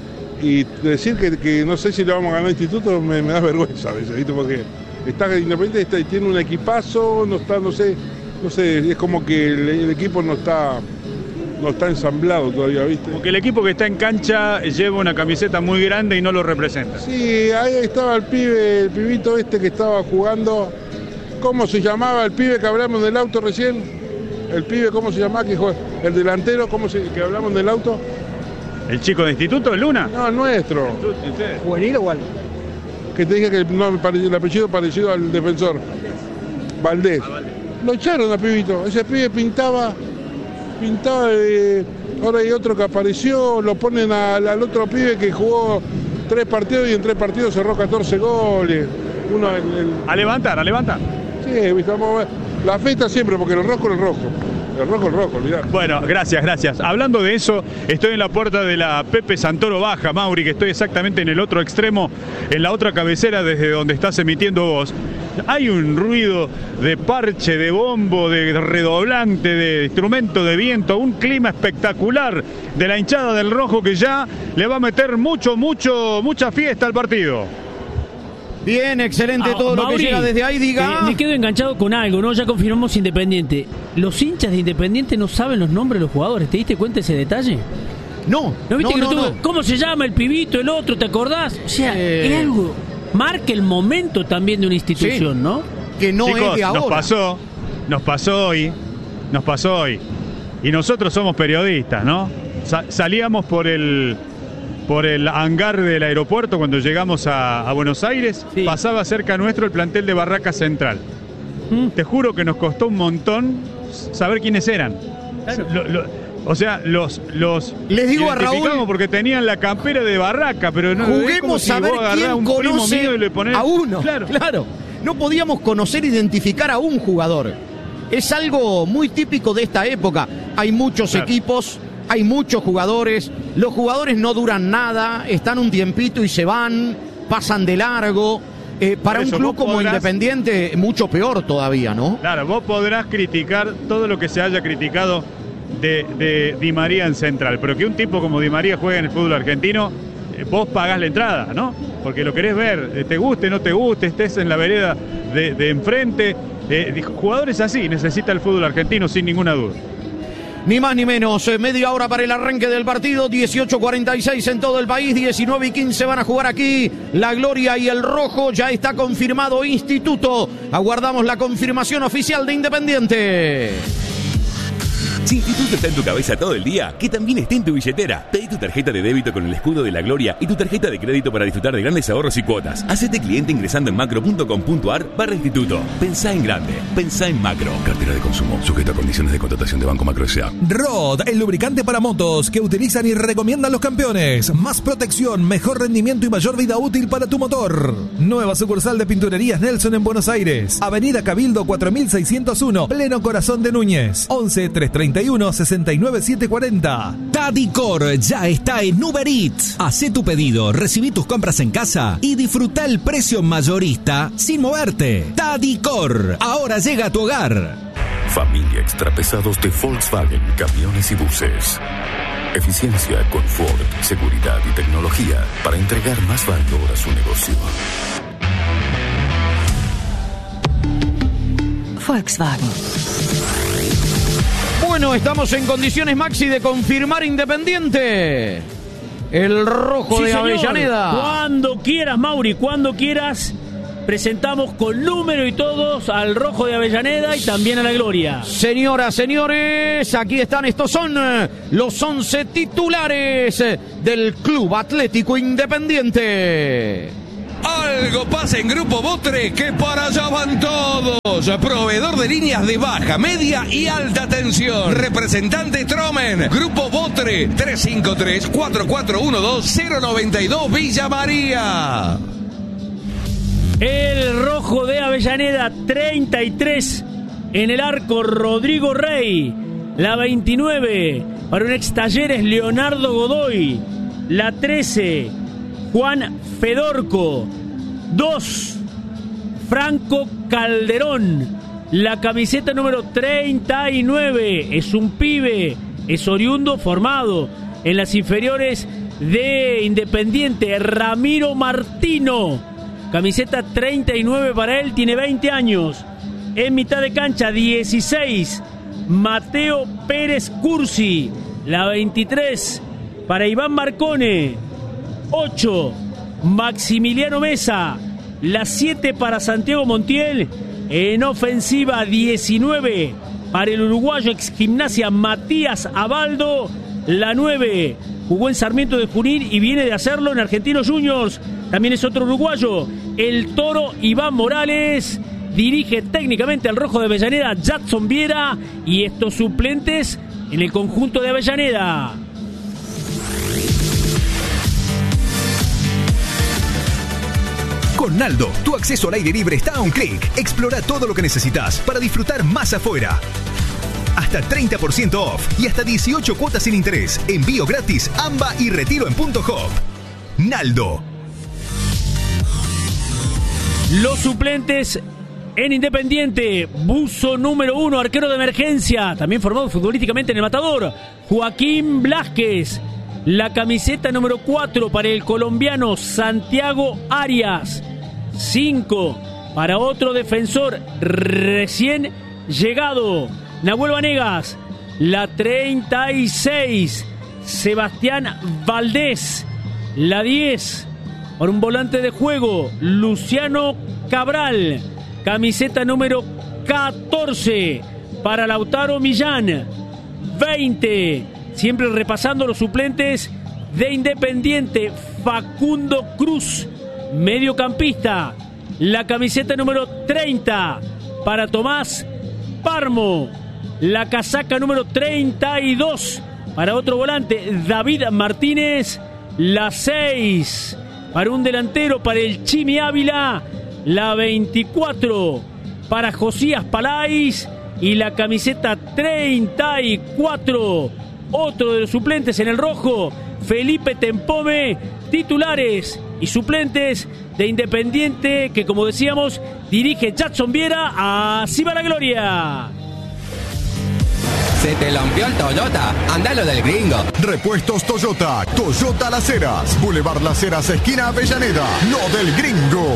Y decir que, que no sé si le vamos a ganar al instituto me, me da vergüenza a veces, ¿viste? Porque está Independiente, está, tiene un equipazo, no está, no sé, no sé, es como que el, el equipo no está... no está ensamblado todavía, ¿viste? Como que el equipo que está en cancha lleva una camiseta muy grande y no lo representa. Sí, ahí estaba el pibe, el pibito este que estaba jugando. ¿Cómo se llamaba el pibe que hablamos del auto recién? El pibe, ¿cómo se llamaba? Que juega? El delantero, ¿cómo se que hablamos del auto? ¿El chico de instituto, Luna? No, el nuestro. ¿Juvenil o igual? Que te dije que no, el apellido parecido al defensor. Valdés. Ah, Valdés. Lo echaron a pibito. Ese pibe pintaba... pintaba, eh, ahora hay otro que apareció, lo ponen al, al otro pibe que jugó tres partidos y en tres partidos cerró catorce goles. Uno, el, el... A levantar, a levantar. Sí, viste, vamos a ver. La fiesta siempre, porque el rojo es el rojo. El rojo es el rojo, olvidar. Bueno, gracias, gracias. Hablando de eso, estoy en la puerta de la Pepe Santoro Baja, Mauri, que estoy exactamente en el otro extremo, en la otra cabecera desde donde estás emitiendo vos. Hay un ruido de parche, de bombo, de redoblante, de instrumento de viento, un clima espectacular de la hinchada del rojo que ya le va a meter mucho, mucho, mucha fiesta al partido. Bien, excelente ah, todo Mauri, lo que llega desde ahí, diga. Eh, me quedo enganchado con algo, ¿no? Ya confirmamos Independiente. Los hinchas de Independiente no saben los nombres de los jugadores, ¿te diste cuenta de ese detalle? No, ¿No viste no, que no, tuvo, no. ¿Cómo se llama el pibito, el otro? ¿Te acordás? O sea, eh... es algo... Marca el momento también de una institución, sí, ¿no? Que no Chicos, es de ahora. Nos pasó, nos pasó hoy, nos pasó hoy. Y nosotros somos periodistas, ¿no? Sa- salíamos por el... por el hangar del aeropuerto cuando llegamos a, a Buenos Aires, sí. Pasaba cerca nuestro el plantel de Barraca Central. Mm. Te juro que nos costó un montón saber quiénes eran. Claro. Lo, lo, o sea, los los les digo a Raúl porque tenían la campera de Barraca, pero no juguemos si a ver quién un conoce primo mío y le ponés... a uno. Claro. claro, no podíamos conocer, identificar a un jugador. Es algo muy típico de esta época. Hay muchos claro. equipos. Hay muchos jugadores, los jugadores no duran nada, están un tiempito y se van, pasan de largo. Eh, para un club como podrás... Independiente, mucho peor todavía, ¿no? Claro, vos podrás criticar todo lo que se haya criticado de, de Di María en Central, pero que un tipo como Di María juegue en el fútbol argentino, eh, vos pagás la entrada, ¿no? Porque lo querés ver, eh, te guste, no te guste, estés en la vereda de, de enfrente. Eh, jugadores así necesita el fútbol argentino sin ninguna duda. Ni más ni menos, media hora para el arranque del partido, dieciocho cuarenta y seis en todo el país, diecinueve y quince van a jugar aquí, la Gloria y el Rojo, ya está confirmado Instituto, aguardamos la confirmación oficial de Independiente. Si Instituto está en tu cabeza todo el día, que también esté en tu billetera. Pedí tu tarjeta de débito con el escudo de la Gloria y tu tarjeta de crédito para disfrutar de grandes ahorros y cuotas. Hacete cliente ingresando en macro.com.ar barra Instituto. Pensá en grande, pensá en Macro. Cartera de consumo, sujeto a condiciones de contratación de Banco Macro S A. Rod, el lubricante para motos que utilizan y recomiendan los campeones. Más protección, mejor rendimiento y mayor vida útil para tu motor. Nueva sucursal de Pinturerías Nelson en Buenos Aires. Avenida Cabildo cuatro mil seiscientos uno, pleno corazón de Núñez. once, trescientos treinta y uno, sesenta y nueve, setecientos cuarenta. Tadicor ya está en Uber Eats. Hacé tu pedido, recibí tus compras en casa y disfruta el precio mayorista sin moverte. Tadicor, ahora llega a tu hogar. Familia Extrapesados de Volkswagen, camiones y buses. Eficiencia, confort, seguridad y tecnología para entregar más valor a su negocio. Volkswagen. Bueno, estamos en condiciones, Maxi, de confirmar Independiente. El rojo Sí, de señor. Avellaneda. Cuando quieras, Mauri, cuando quieras, presentamos con número y todos al rojo de Avellaneda y también a la Gloria. Señoras, señores, aquí están, estos son los once titulares del Club Atlético Independiente. Algo pasa en Grupo Botre que para allá van todos. Proveedor de líneas de baja, media y alta tensión. Representante Tromen. Grupo Botre tres cinco tres, cuatro cuatro uno dos, cero nueve dos Villa María. El rojo de Avellaneda, treinta y tres en el arco, Rodrigo Rey. La veintinueve para un ex Talleres, Leonardo Godoy. La trece, Juan Fedorco. dos, Franco Calderón. La camiseta número treinta y nueve es un pibe, es oriundo formado en las inferiores de Independiente, Ramiro Martino. Camiseta treinta y nueve para él, tiene veinte años. En mitad de cancha, dieciséis, Mateo Pérez Cursi. La veintitrés para Iván Marcone. ocho, Maximiliano Mesa. La siete para Santiago Montiel. En ofensiva, diecinueve para el uruguayo ex Gimnasia Matías Abaldo. La nueve jugó en Sarmiento de Junín y viene de hacerlo en Argentinos Juniors. También es otro uruguayo, el Toro Iván Morales. Dirige técnicamente al rojo de Avellaneda Jadson Viera. Y estos suplentes en el conjunto de Avellaneda. Con Naldo, tu acceso al aire libre está a un clic. Explora todo lo que necesitas para disfrutar más afuera. Hasta treinta por ciento off y hasta dieciocho cuotas sin interés. Envío gratis, AMBA y retiro en Punto Hop. Naldo. Los suplentes en Independiente: buzo número uno, arquero de emergencia, también formado futbolísticamente en el Matador, Joaquín Blázquez. La camiseta número cuatro para el colombiano Santiago Arias. cinco para otro defensor recién llegado, Nahuel Vanegas. La treinta y seis, Sebastián Valdés. La diez para un volante de juego, Luciano Cabral. Camiseta número catorce para Lautaro Millán. veinte, siempre repasando los suplentes de Independiente, Facundo Cruz, mediocampista. La camiseta número treinta para Tomás Parmo. La casaca número treinta y dos para otro volante, David Martínez. La seis para un delantero, para el Chimi Ávila. La veinticuatro para Josías Palais. Y la camiseta treinta y cuatro, otro de los suplentes en el rojo, Felipe Tempome. Titulares y suplentes de Independiente, que como decíamos, dirige Jadson Viera. Así va la Gloria. Se te lampió el Toyota, andalo del gringo. Repuestos Toyota, Toyota Las Heras, Boulevard Las Heras, esquina Avellaneda, lo del gringo.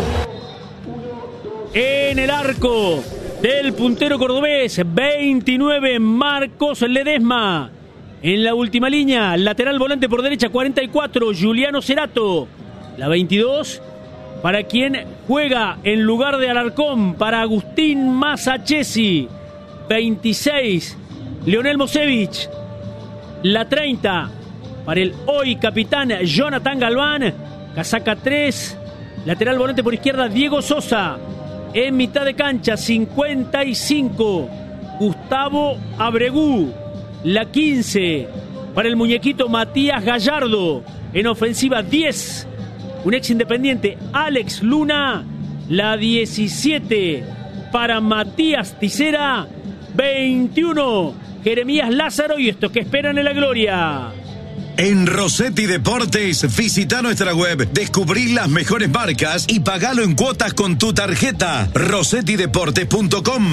En el arco del puntero cordobés, veintinueve, Marcos Ledesma. En la última línea, lateral volante por derecha, cuarenta y cuatro, Juliano Cerato. La veintidós, para quien juega en lugar de Alarcón, para Agustín Masachesi. veintiséis, Leonel Mosevich. La treinta, para el hoy capitán Jonathan Galván. Casaca tres, lateral volante por izquierda, Diego Sosa. En mitad de cancha, cincuenta y cinco, Gustavo Abregú. La quince, para el muñequito Matías Gallardo. En ofensiva, diez, un ex Independiente, Alex Luna. La diecisiete, para Matías Tisera. veintiuno, Jeremías Lázaro y esto que esperan en la gloria. En Rossetti Deportes, visita nuestra web, descubrí las mejores marcas y pagalo en cuotas con tu tarjeta. rossetti deportes punto com.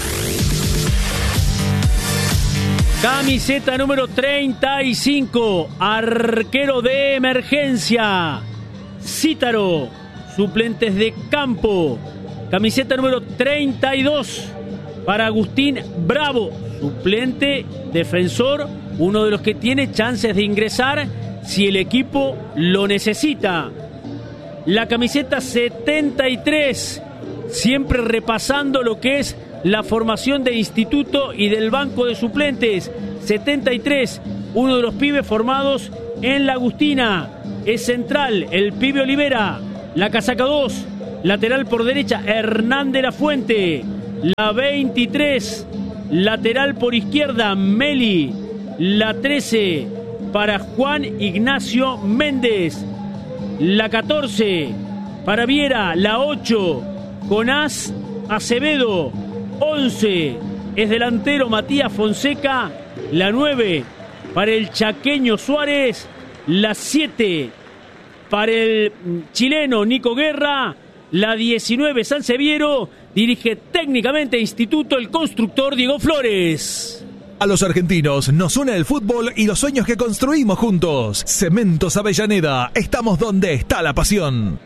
Camiseta número treinta y cinco, arquero de emergencia, Cítaro, suplentes de campo. Camiseta número treinta y dos para Agustín Bravo, suplente, defensor, uno de los que tiene chances de ingresar si el equipo lo necesita. La camiseta setenta y tres, siempre repasando lo que es la formación de instituto y del banco de suplentes. setenta y tres, uno de los pibes formados en La Agustina. Es central, el pibe Olivera. La casaca dos, lateral por derecha, Hernán de la Fuente. La veintitrés, lateral por izquierda, Meli. La trece, para Juan Ignacio Méndez. La catorce, para Viera. La ocho, Jonás Acevedo. once, es delantero Matías Fonseca. La nueve, para el chaqueño Suárez. La siete, para el chileno Nico Guerra. La diecinueve, Sanseviero. Dirige técnicamente Instituto el constructor Diego Flores. A los argentinos nos une el fútbol y los sueños que construimos juntos. Cementos Avellaneda, estamos donde está la pasión.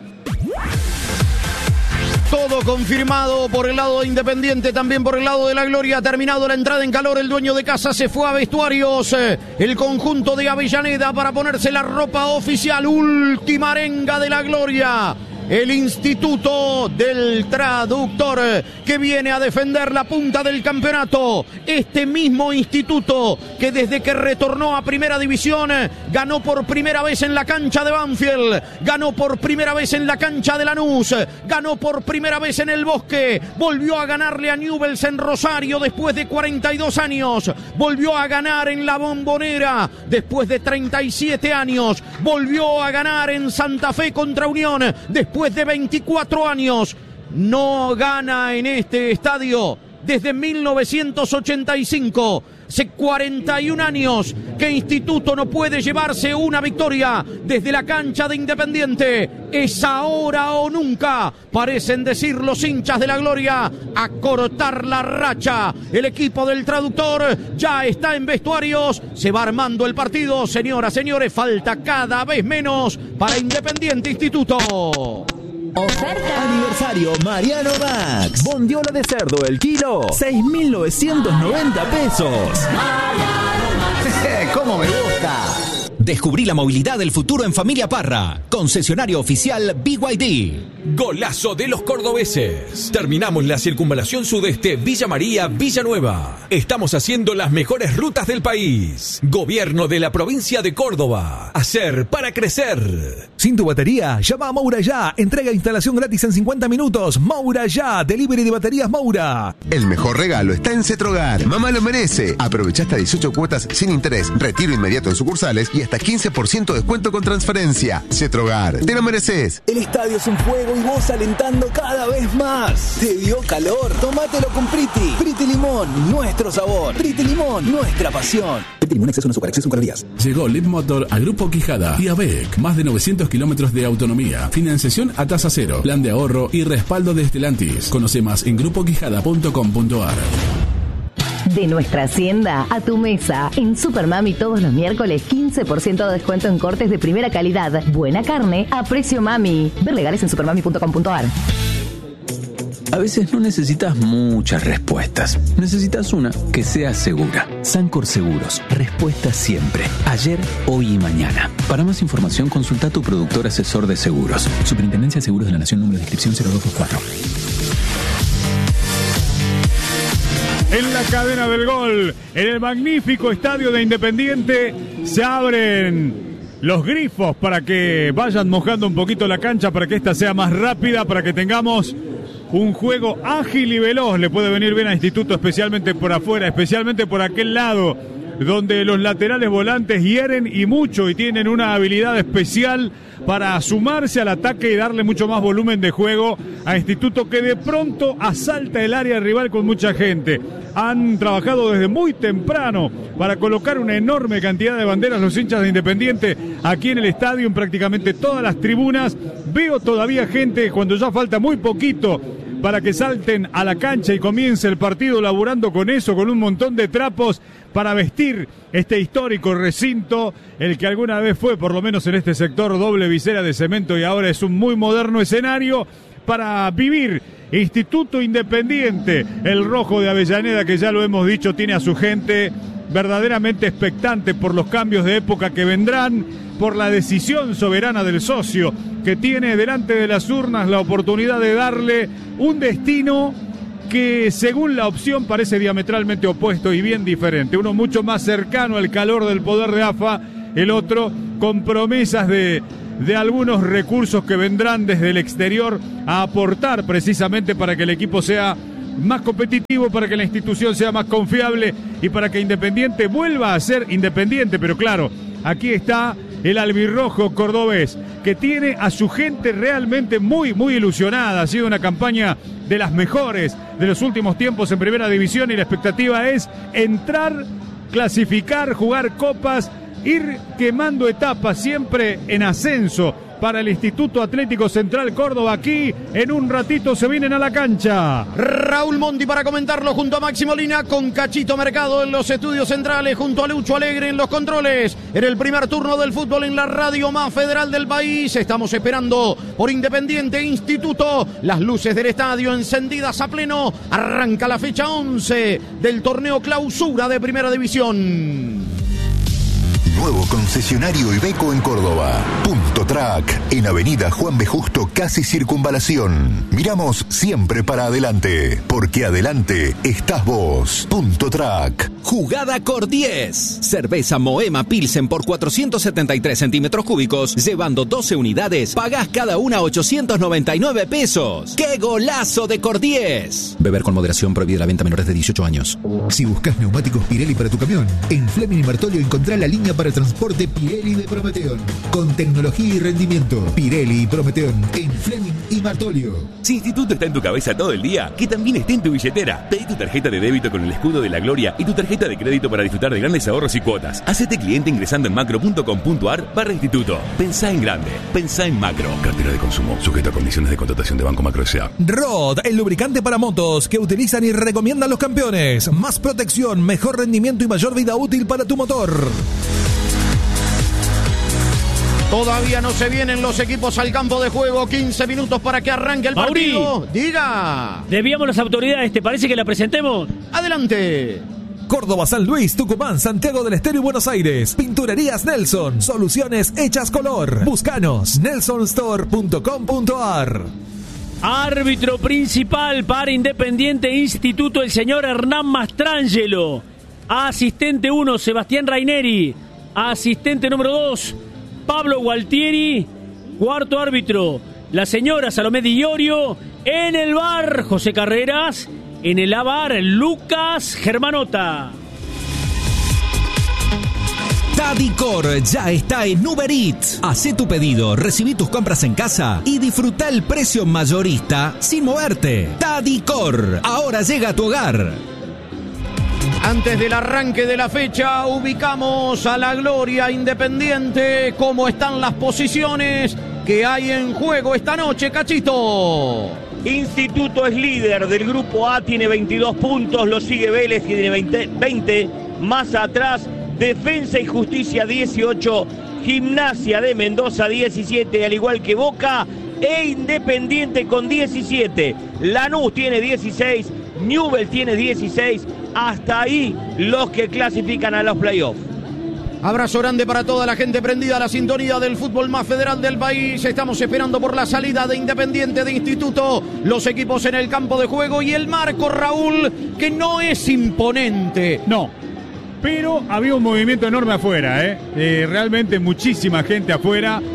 Todo confirmado por el lado de Independiente, también por el lado de la Gloria. Ha terminado la entrada en calor, el dueño de casa se fue a vestuarios. El conjunto de Avellaneda para ponerse la ropa oficial. Última arenga de la Gloria. El Instituto del Traductor que viene a defender la punta del campeonato. Este mismo instituto que desde que retornó a Primera División ganó por primera vez en la cancha de Banfield, ganó por primera vez en la cancha de Lanús, ganó por primera vez en el Bosque, volvió a ganarle a Newell's en Rosario después de cuarenta y dos años, volvió a ganar en la Bombonera después de treinta y siete años, volvió a ganar en Santa Fe contra Unión después Después de veinticuatro años, no gana en este estadio desde mil novecientos ochenta y cinco. Hace cuarenta y un años que Instituto no puede llevarse una victoria desde la cancha de Independiente. Es ahora o nunca, parecen decir los hinchas de la Gloria, a cortar la racha. El equipo del Traductor ya está en vestuarios, se va armando el partido. Señoras, señores, falta cada vez menos para Independiente Instituto. Oferta. Aniversario Mariano Max. Bondiola de cerdo el kilo, seis mil novecientos noventa pesos. ¿Cómo me gusta? Descubrí la movilidad del futuro en Familia Parra. Concesionario oficial B Y D. Golazo de los cordobeses. Terminamos la circunvalación sudeste Villa María, Villanueva. Estamos haciendo las mejores rutas del país. Gobierno de la provincia de Córdoba. Hacer para crecer. Sin tu batería, llama a Moura Ya. Entrega e instalación gratis en cincuenta minutos. Moura Ya. Delivery de baterías Moura. El mejor regalo está en Cetrogar. Mamá lo merece. Aprovecha hasta dieciocho cuotas sin interés, retiro inmediato en sucursales y hasta quince por ciento de descuento con transferencia. Cetrogar, te lo mereces. El estadio es un fuego y vos alentando cada vez más. ¿Te dio calor? Tómatelo con Priti. Priti Limón, nuestro sabor. Priti Limón, nuestra pasión. Priti Limón, exceso no azúcar, exceso en calorías. Llegó Leadmotor a Grupo Quijada y a B E C. Más de novecientos kilómetros de autonomía. Financiación a tasa cero. Plan de ahorro y respaldo de Stellantis. Conoce más en grupo quijada punto com punto a r. De nuestra hacienda a tu mesa. En Supermami todos los miércoles quince por ciento de descuento en cortes de primera calidad. Buena carne a precio mami. Ver legales en supermami punto com punto a r. A veces no necesitas muchas respuestas. Necesitas una que sea segura. Sancor Seguros. Respuesta siempre. Ayer, hoy y mañana. Para más información, consulta a tu productor asesor de seguros. Superintendencia de Seguros de la Nación, número de inscripción cero dos dos cuatro. En la cadena del gol, en el magnífico estadio de Independiente, se abren los grifos para que vayan mojando un poquito la cancha, para que esta sea más rápida, para que tengamos un juego ágil y veloz. Le puede venir bien a Instituto, especialmente por afuera, especialmente por aquel lado donde los laterales volantes hieren y mucho y tienen una habilidad especial para sumarse al ataque y darle mucho más volumen de juego a Instituto, que de pronto asalta el área rival con mucha gente. Han trabajado desde muy temprano para colocar una enorme cantidad de banderas los hinchas de Independiente aquí en el estadio, en prácticamente todas las tribunas. Veo todavía gente cuando ya falta muy poquito para que salten a la cancha y comience el partido, laburando con eso, con un montón de trapos para vestir este histórico recinto, el que alguna vez fue, por lo menos en este sector, doble visera de cemento y ahora es un muy moderno escenario para vivir. Instituto Independiente, el rojo de Avellaneda, que ya lo hemos dicho, tiene a su gente verdaderamente expectante por los cambios de época que vendrán, por la decisión soberana del socio, que tiene delante de las urnas la oportunidad de darle un destino que según la opción parece diametralmente opuesto y bien diferente. Uno mucho más cercano al calor del poder de A F A, el otro con promesas de, de algunos recursos que vendrán desde el exterior a aportar precisamente para que el equipo sea más competitivo, para que la institución sea más confiable y para que Independiente vuelva a ser Independiente. Pero claro, aquí está el albirrojo cordobés, que tiene a su gente realmente muy, muy ilusionada. Ha sido una campaña de las mejores de los últimos tiempos en Primera División y la expectativa es entrar, clasificar, jugar copas, ir quemando etapas, siempre en ascenso para el Instituto Atlético Central Córdoba. Aquí en un ratito se vienen a la cancha. Raúl Monti para comentarlo junto a Máximo Lina, con Cachito Mercado en los estudios centrales, junto a Lucho Alegre en los controles. En el primer turno del fútbol en la radio más federal del país, estamos esperando por Independiente Instituto. Las luces del estadio encendidas a pleno. Arranca la fecha once del torneo clausura de Primera División. Nuevo concesionario Iveco en Córdoba. Punto Track, en Avenida Juan B. Justo, casi Circunvalación. Miramos siempre para adelante, porque adelante estás vos. Punto Track. Jugada Cor diez. Cerveza Moema Pilsen por cuatrocientos setenta y tres centímetros cúbicos, llevando doce unidades, pagás cada una ochocientos noventa y nueve pesos. ¡Qué golazo de Cor diez! Beber con moderación, prohibida la venta a menores de dieciocho años. Si buscas neumáticos Pirelli para tu camión, en Fleming y Martolio encontrá la línea para transporte Pirelli de Prometeón, con tecnología y rendimiento. Pirelli y Prometeón en Fleming y Martolio. Si Instituto está en tu cabeza todo el día, que también esté en tu billetera. Pedí tu tarjeta de débito con el escudo de la gloria y tu tarjeta de crédito para disfrutar de grandes ahorros y cuotas. Hacete cliente ingresando en macro punto com punto ar barra instituto. Pensá en grande, pensá en macro. Cartera de consumo, sujeta a condiciones de contratación de Banco Macro S A. Rod, el lubricante para motos que utilizan y recomiendan los campeones. Más protección, mejor rendimiento y mayor vida útil para tu motor. Todavía no se vienen los equipos al campo de juego. quince minutos para que arranque el Mauri, partido. Diga. Debíamos las autoridades. ¿Te parece que la presentemos? Adelante. Córdoba, San Luis, Tucumán, Santiago del Estero y Buenos Aires. Pinturerías Nelson. Soluciones hechas color. Búscanos. nelson store punto com punto ar. Árbitro principal para Independiente Instituto, el señor Hernán Mastrangelo. Asistente uno, Sebastián Raineri. Asistente número dos, Pablo Gualtieri. Cuarto árbitro, la señora Salomé Di Iorio. En el bar, José Carreras. En el A V A R, Lucas Germanota. Tadicor ya está en Uber Eats. Hacé tu pedido, recibí tus compras en casa y disfruta el precio mayorista sin moverte. Tadicor, ahora llega a tu hogar. Antes del arranque de la fecha, ubicamos a la Gloria Independiente. ¿Cómo están las posiciones que hay en juego esta noche, Cachito? Instituto es líder del grupo A, tiene veintidós puntos, lo sigue Vélez, tiene veinte, veinte, más atrás Defensa y Justicia dieciocho, Gimnasia de Mendoza diecisiete, al igual que Boca e Independiente con diecisiete, Lanús tiene dieciséis, Newell's tiene dieciséis, hasta ahí los que clasifican a los playoffs. Abrazo grande para toda la gente prendida a la sintonía del fútbol más federal del país. Estamos esperando por la salida de Independiente de Instituto. Los equipos en el campo de juego y el marco, Raúl, que no es imponente. No, pero había un movimiento enorme afuera, ¿eh? Eh, realmente muchísima gente afuera.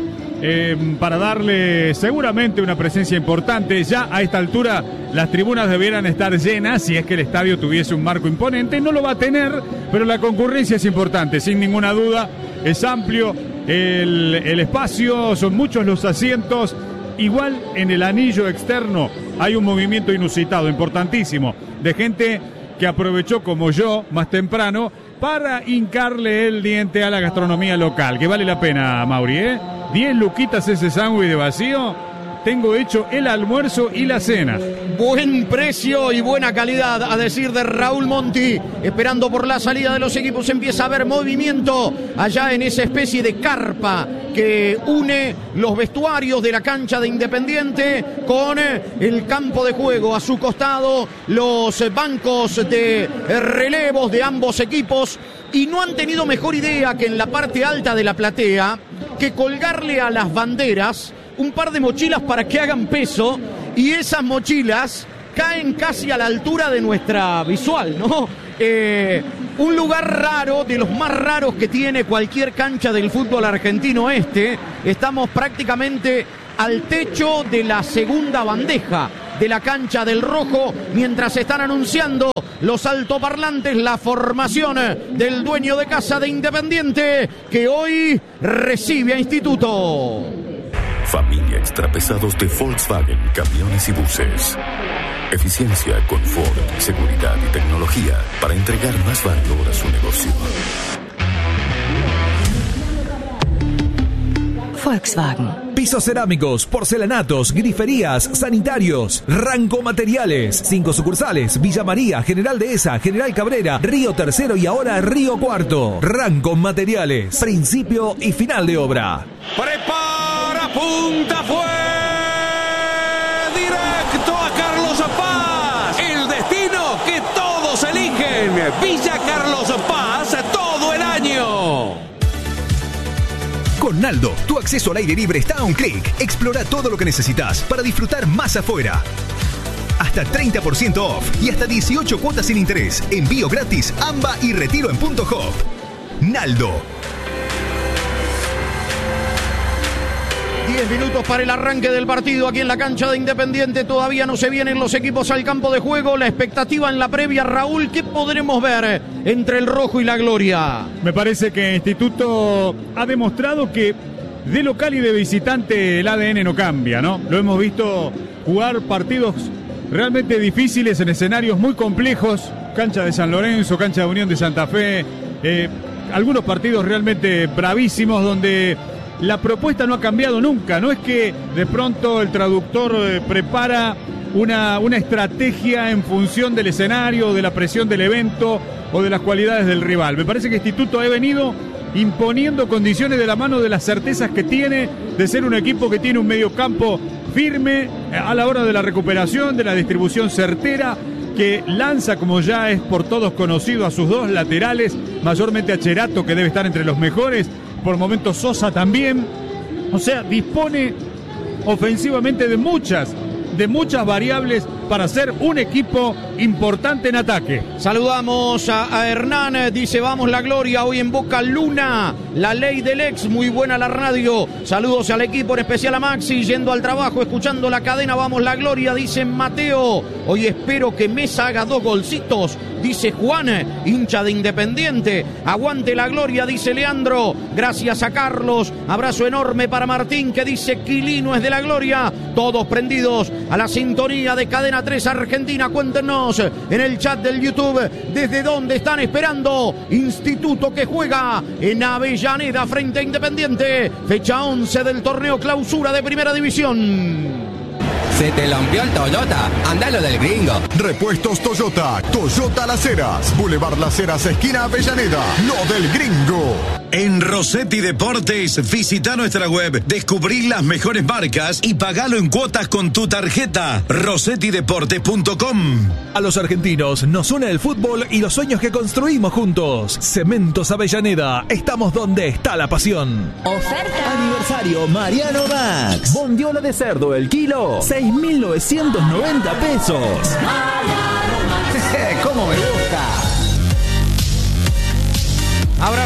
eh, para darle seguramente una presencia importante. Ya a esta altura las tribunas debieran estar llenas si es que el estadio tuviese un marco imponente. No lo va a tener, pero la concurrencia es importante, sin ninguna duda. Es amplio el, el espacio, son muchos los asientos. Igual en el anillo externo hay un movimiento inusitado, importantísimo, de gente que aprovechó como yo más temprano para hincarle el diente a la gastronomía local, que vale la pena, Mauri, ¿eh? diez luquitas ese sándwich de vacío. Tengo hecho el almuerzo y la cena. Buen precio y buena calidad, a decir de Raúl Monti. Esperando por la salida de los equipos, empieza a haber movimiento allá en esa especie de carpa que une los vestuarios de la cancha de Independiente con el campo de juego. A su costado, los bancos de relevos de ambos equipos. Y no han tenido mejor idea que en la parte alta de la platea que colgarle a las banderas un par de mochilas para que hagan peso, y esas mochilas caen casi a la altura de nuestra visual, ¿no? Eh, un lugar raro, de los más raros que tiene cualquier cancha del fútbol argentino este. Estamos prácticamente al techo de la segunda bandeja de la cancha del Rojo, mientras están anunciando los altoparlantes la formación del dueño de casa de Independiente, que hoy recibe a Instituto. Familia Extrapesados de Volkswagen, camiones y buses. Eficiencia, confort, seguridad y tecnología para entregar más valor a su negocio. Volkswagen. Pisos cerámicos, porcelanatos, griferías, sanitarios, Ranco Materiales. Cinco sucursales: Villa María, General Dehesa, General Cabrera, Río Tercero y ahora Río Cuarto. Ranco Materiales. Principio y final de obra. Prepara, punta, fue directo a Carlos Paz. El destino que todos eligen. Villa Carlos Paz todo el año. Con Naldo, tu acceso al aire libre está a un clic. Explora todo lo que necesitas para disfrutar más afuera. Hasta treinta por ciento off y hasta dieciocho cuotas sin interés. Envío gratis, AMBA y retiro en Punto Hop. Naldo. diez minutos para el arranque del partido aquí en la cancha de Independiente. Todavía no se vienen los equipos al campo de juego. La expectativa en la previa, Raúl, ¿qué podremos ver entre el Rojo y la Gloria? Me parece que Instituto ha demostrado que de local y de visitante el A D N no cambia, ¿no? Lo hemos visto jugar partidos realmente difíciles en escenarios muy complejos. Cancha de San Lorenzo, cancha de Unión de Santa Fe. Eh, algunos partidos realmente bravísimos donde la propuesta no ha cambiado nunca. No es que de pronto el traductor eh, prepara una, una estrategia en función del escenario, de la presión del evento o de las cualidades del rival. Me parece que Instituto ha venido imponiendo condiciones de la mano de las certezas que tiene de ser un equipo que tiene un mediocampo firme a la hora de la recuperación, de la distribución certera, que lanza, como ya es por todos conocido, a sus dos laterales, mayormente a Cherato, que debe estar entre los mejores, por momentos Sosa también. O sea, dispone ofensivamente de muchas, de muchas variables para ser un equipo importante en ataque. Saludamos a, a Hernán, dice vamos la Gloria, hoy en Boca Luna, la ley del ex, muy buena la radio. Saludos al equipo, en especial a Maxi, yendo al trabajo, escuchando la cadena, vamos la Gloria, dice Mateo. Hoy espero que Mesa haga dos golcitos, dice Juan, hincha de Independiente. Aguante la Gloria, dice Leandro. Gracias a Carlos, abrazo enorme para Martín, que dice Quilino es de la Gloria. Todos prendidos a la sintonía de Cadena tres Argentina. Cuéntenos en el chat del YouTube desde dónde están esperando Instituto, que juega en Avellaneda frente a Independiente, fecha once del torneo clausura de Primera División. ¿Se te lampió el Toyota? Andalo del Gringo. Repuestos Toyota. Toyota Las Heras. Boulevard Las Heras, esquina Avellaneda. Lo del Gringo. En Rossetti Deportes, visita nuestra web, descubrí las mejores marcas y pagalo en cuotas con tu tarjeta. Rossetti Deportes punto com. A los argentinos nos une el fútbol y los sueños que construimos juntos. Cementos Avellaneda. Estamos donde está la pasión. Oferta. Aniversario Mariano Max. Bondiola de cerdo el kilo. seis mil novecientos noventa pesos. ¿Cómo me gusta? Abrazo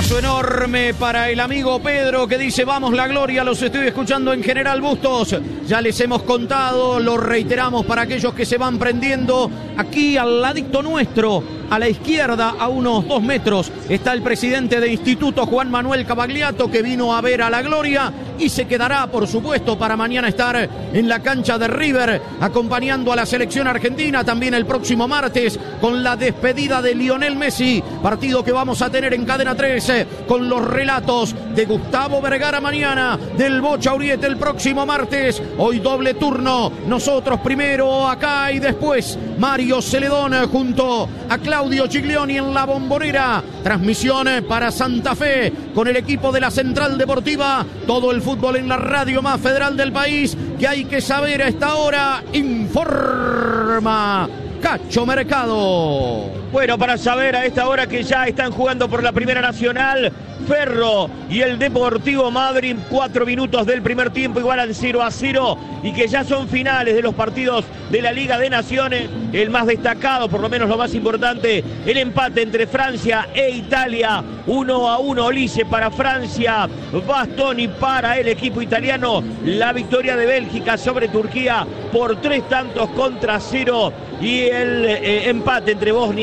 abrazo enorme para el amigo Pedro que dice vamos la gloria, los estoy escuchando en General Bustos. Ya les hemos contado, lo reiteramos para aquellos que se van prendiendo. Aquí al ladito nuestro, a la izquierda, a unos dos metros, está el presidente de Instituto, Juan Manuel Cavagliato, que vino a ver a la gloria y se quedará, por supuesto, para mañana estar en la cancha de River, acompañando a la selección argentina, también el próximo martes, con la despedida de Lionel Messi, partido que vamos a tener en Cadena trece, con los relatos de Gustavo Vergara mañana, del Bocha Uriete el próximo martes, hoy doble turno, nosotros primero acá y después Mario Celedón junto a Claudio Giglioni en la Bombonera, transmisión para Santa Fe con el equipo de la Central Deportiva, todo el fútbol en la radio más federal del país, que hay que saber a esta hora, informa Cacho Mercado. Bueno, para saber a esta hora que ya están jugando por la Primera Nacional, Ferro y el Deportivo Madryn, cuatro minutos del primer tiempo, igualan cero a cero, y que ya son finales de los partidos de la Liga de Naciones. El más destacado, por lo menos lo más importante, el empate entre Francia e Italia, uno a uno, Olise para Francia, Bastoni para el equipo italiano, la victoria de Bélgica sobre Turquía por tres tantos contra cero, y el eh, empate entre Bosnia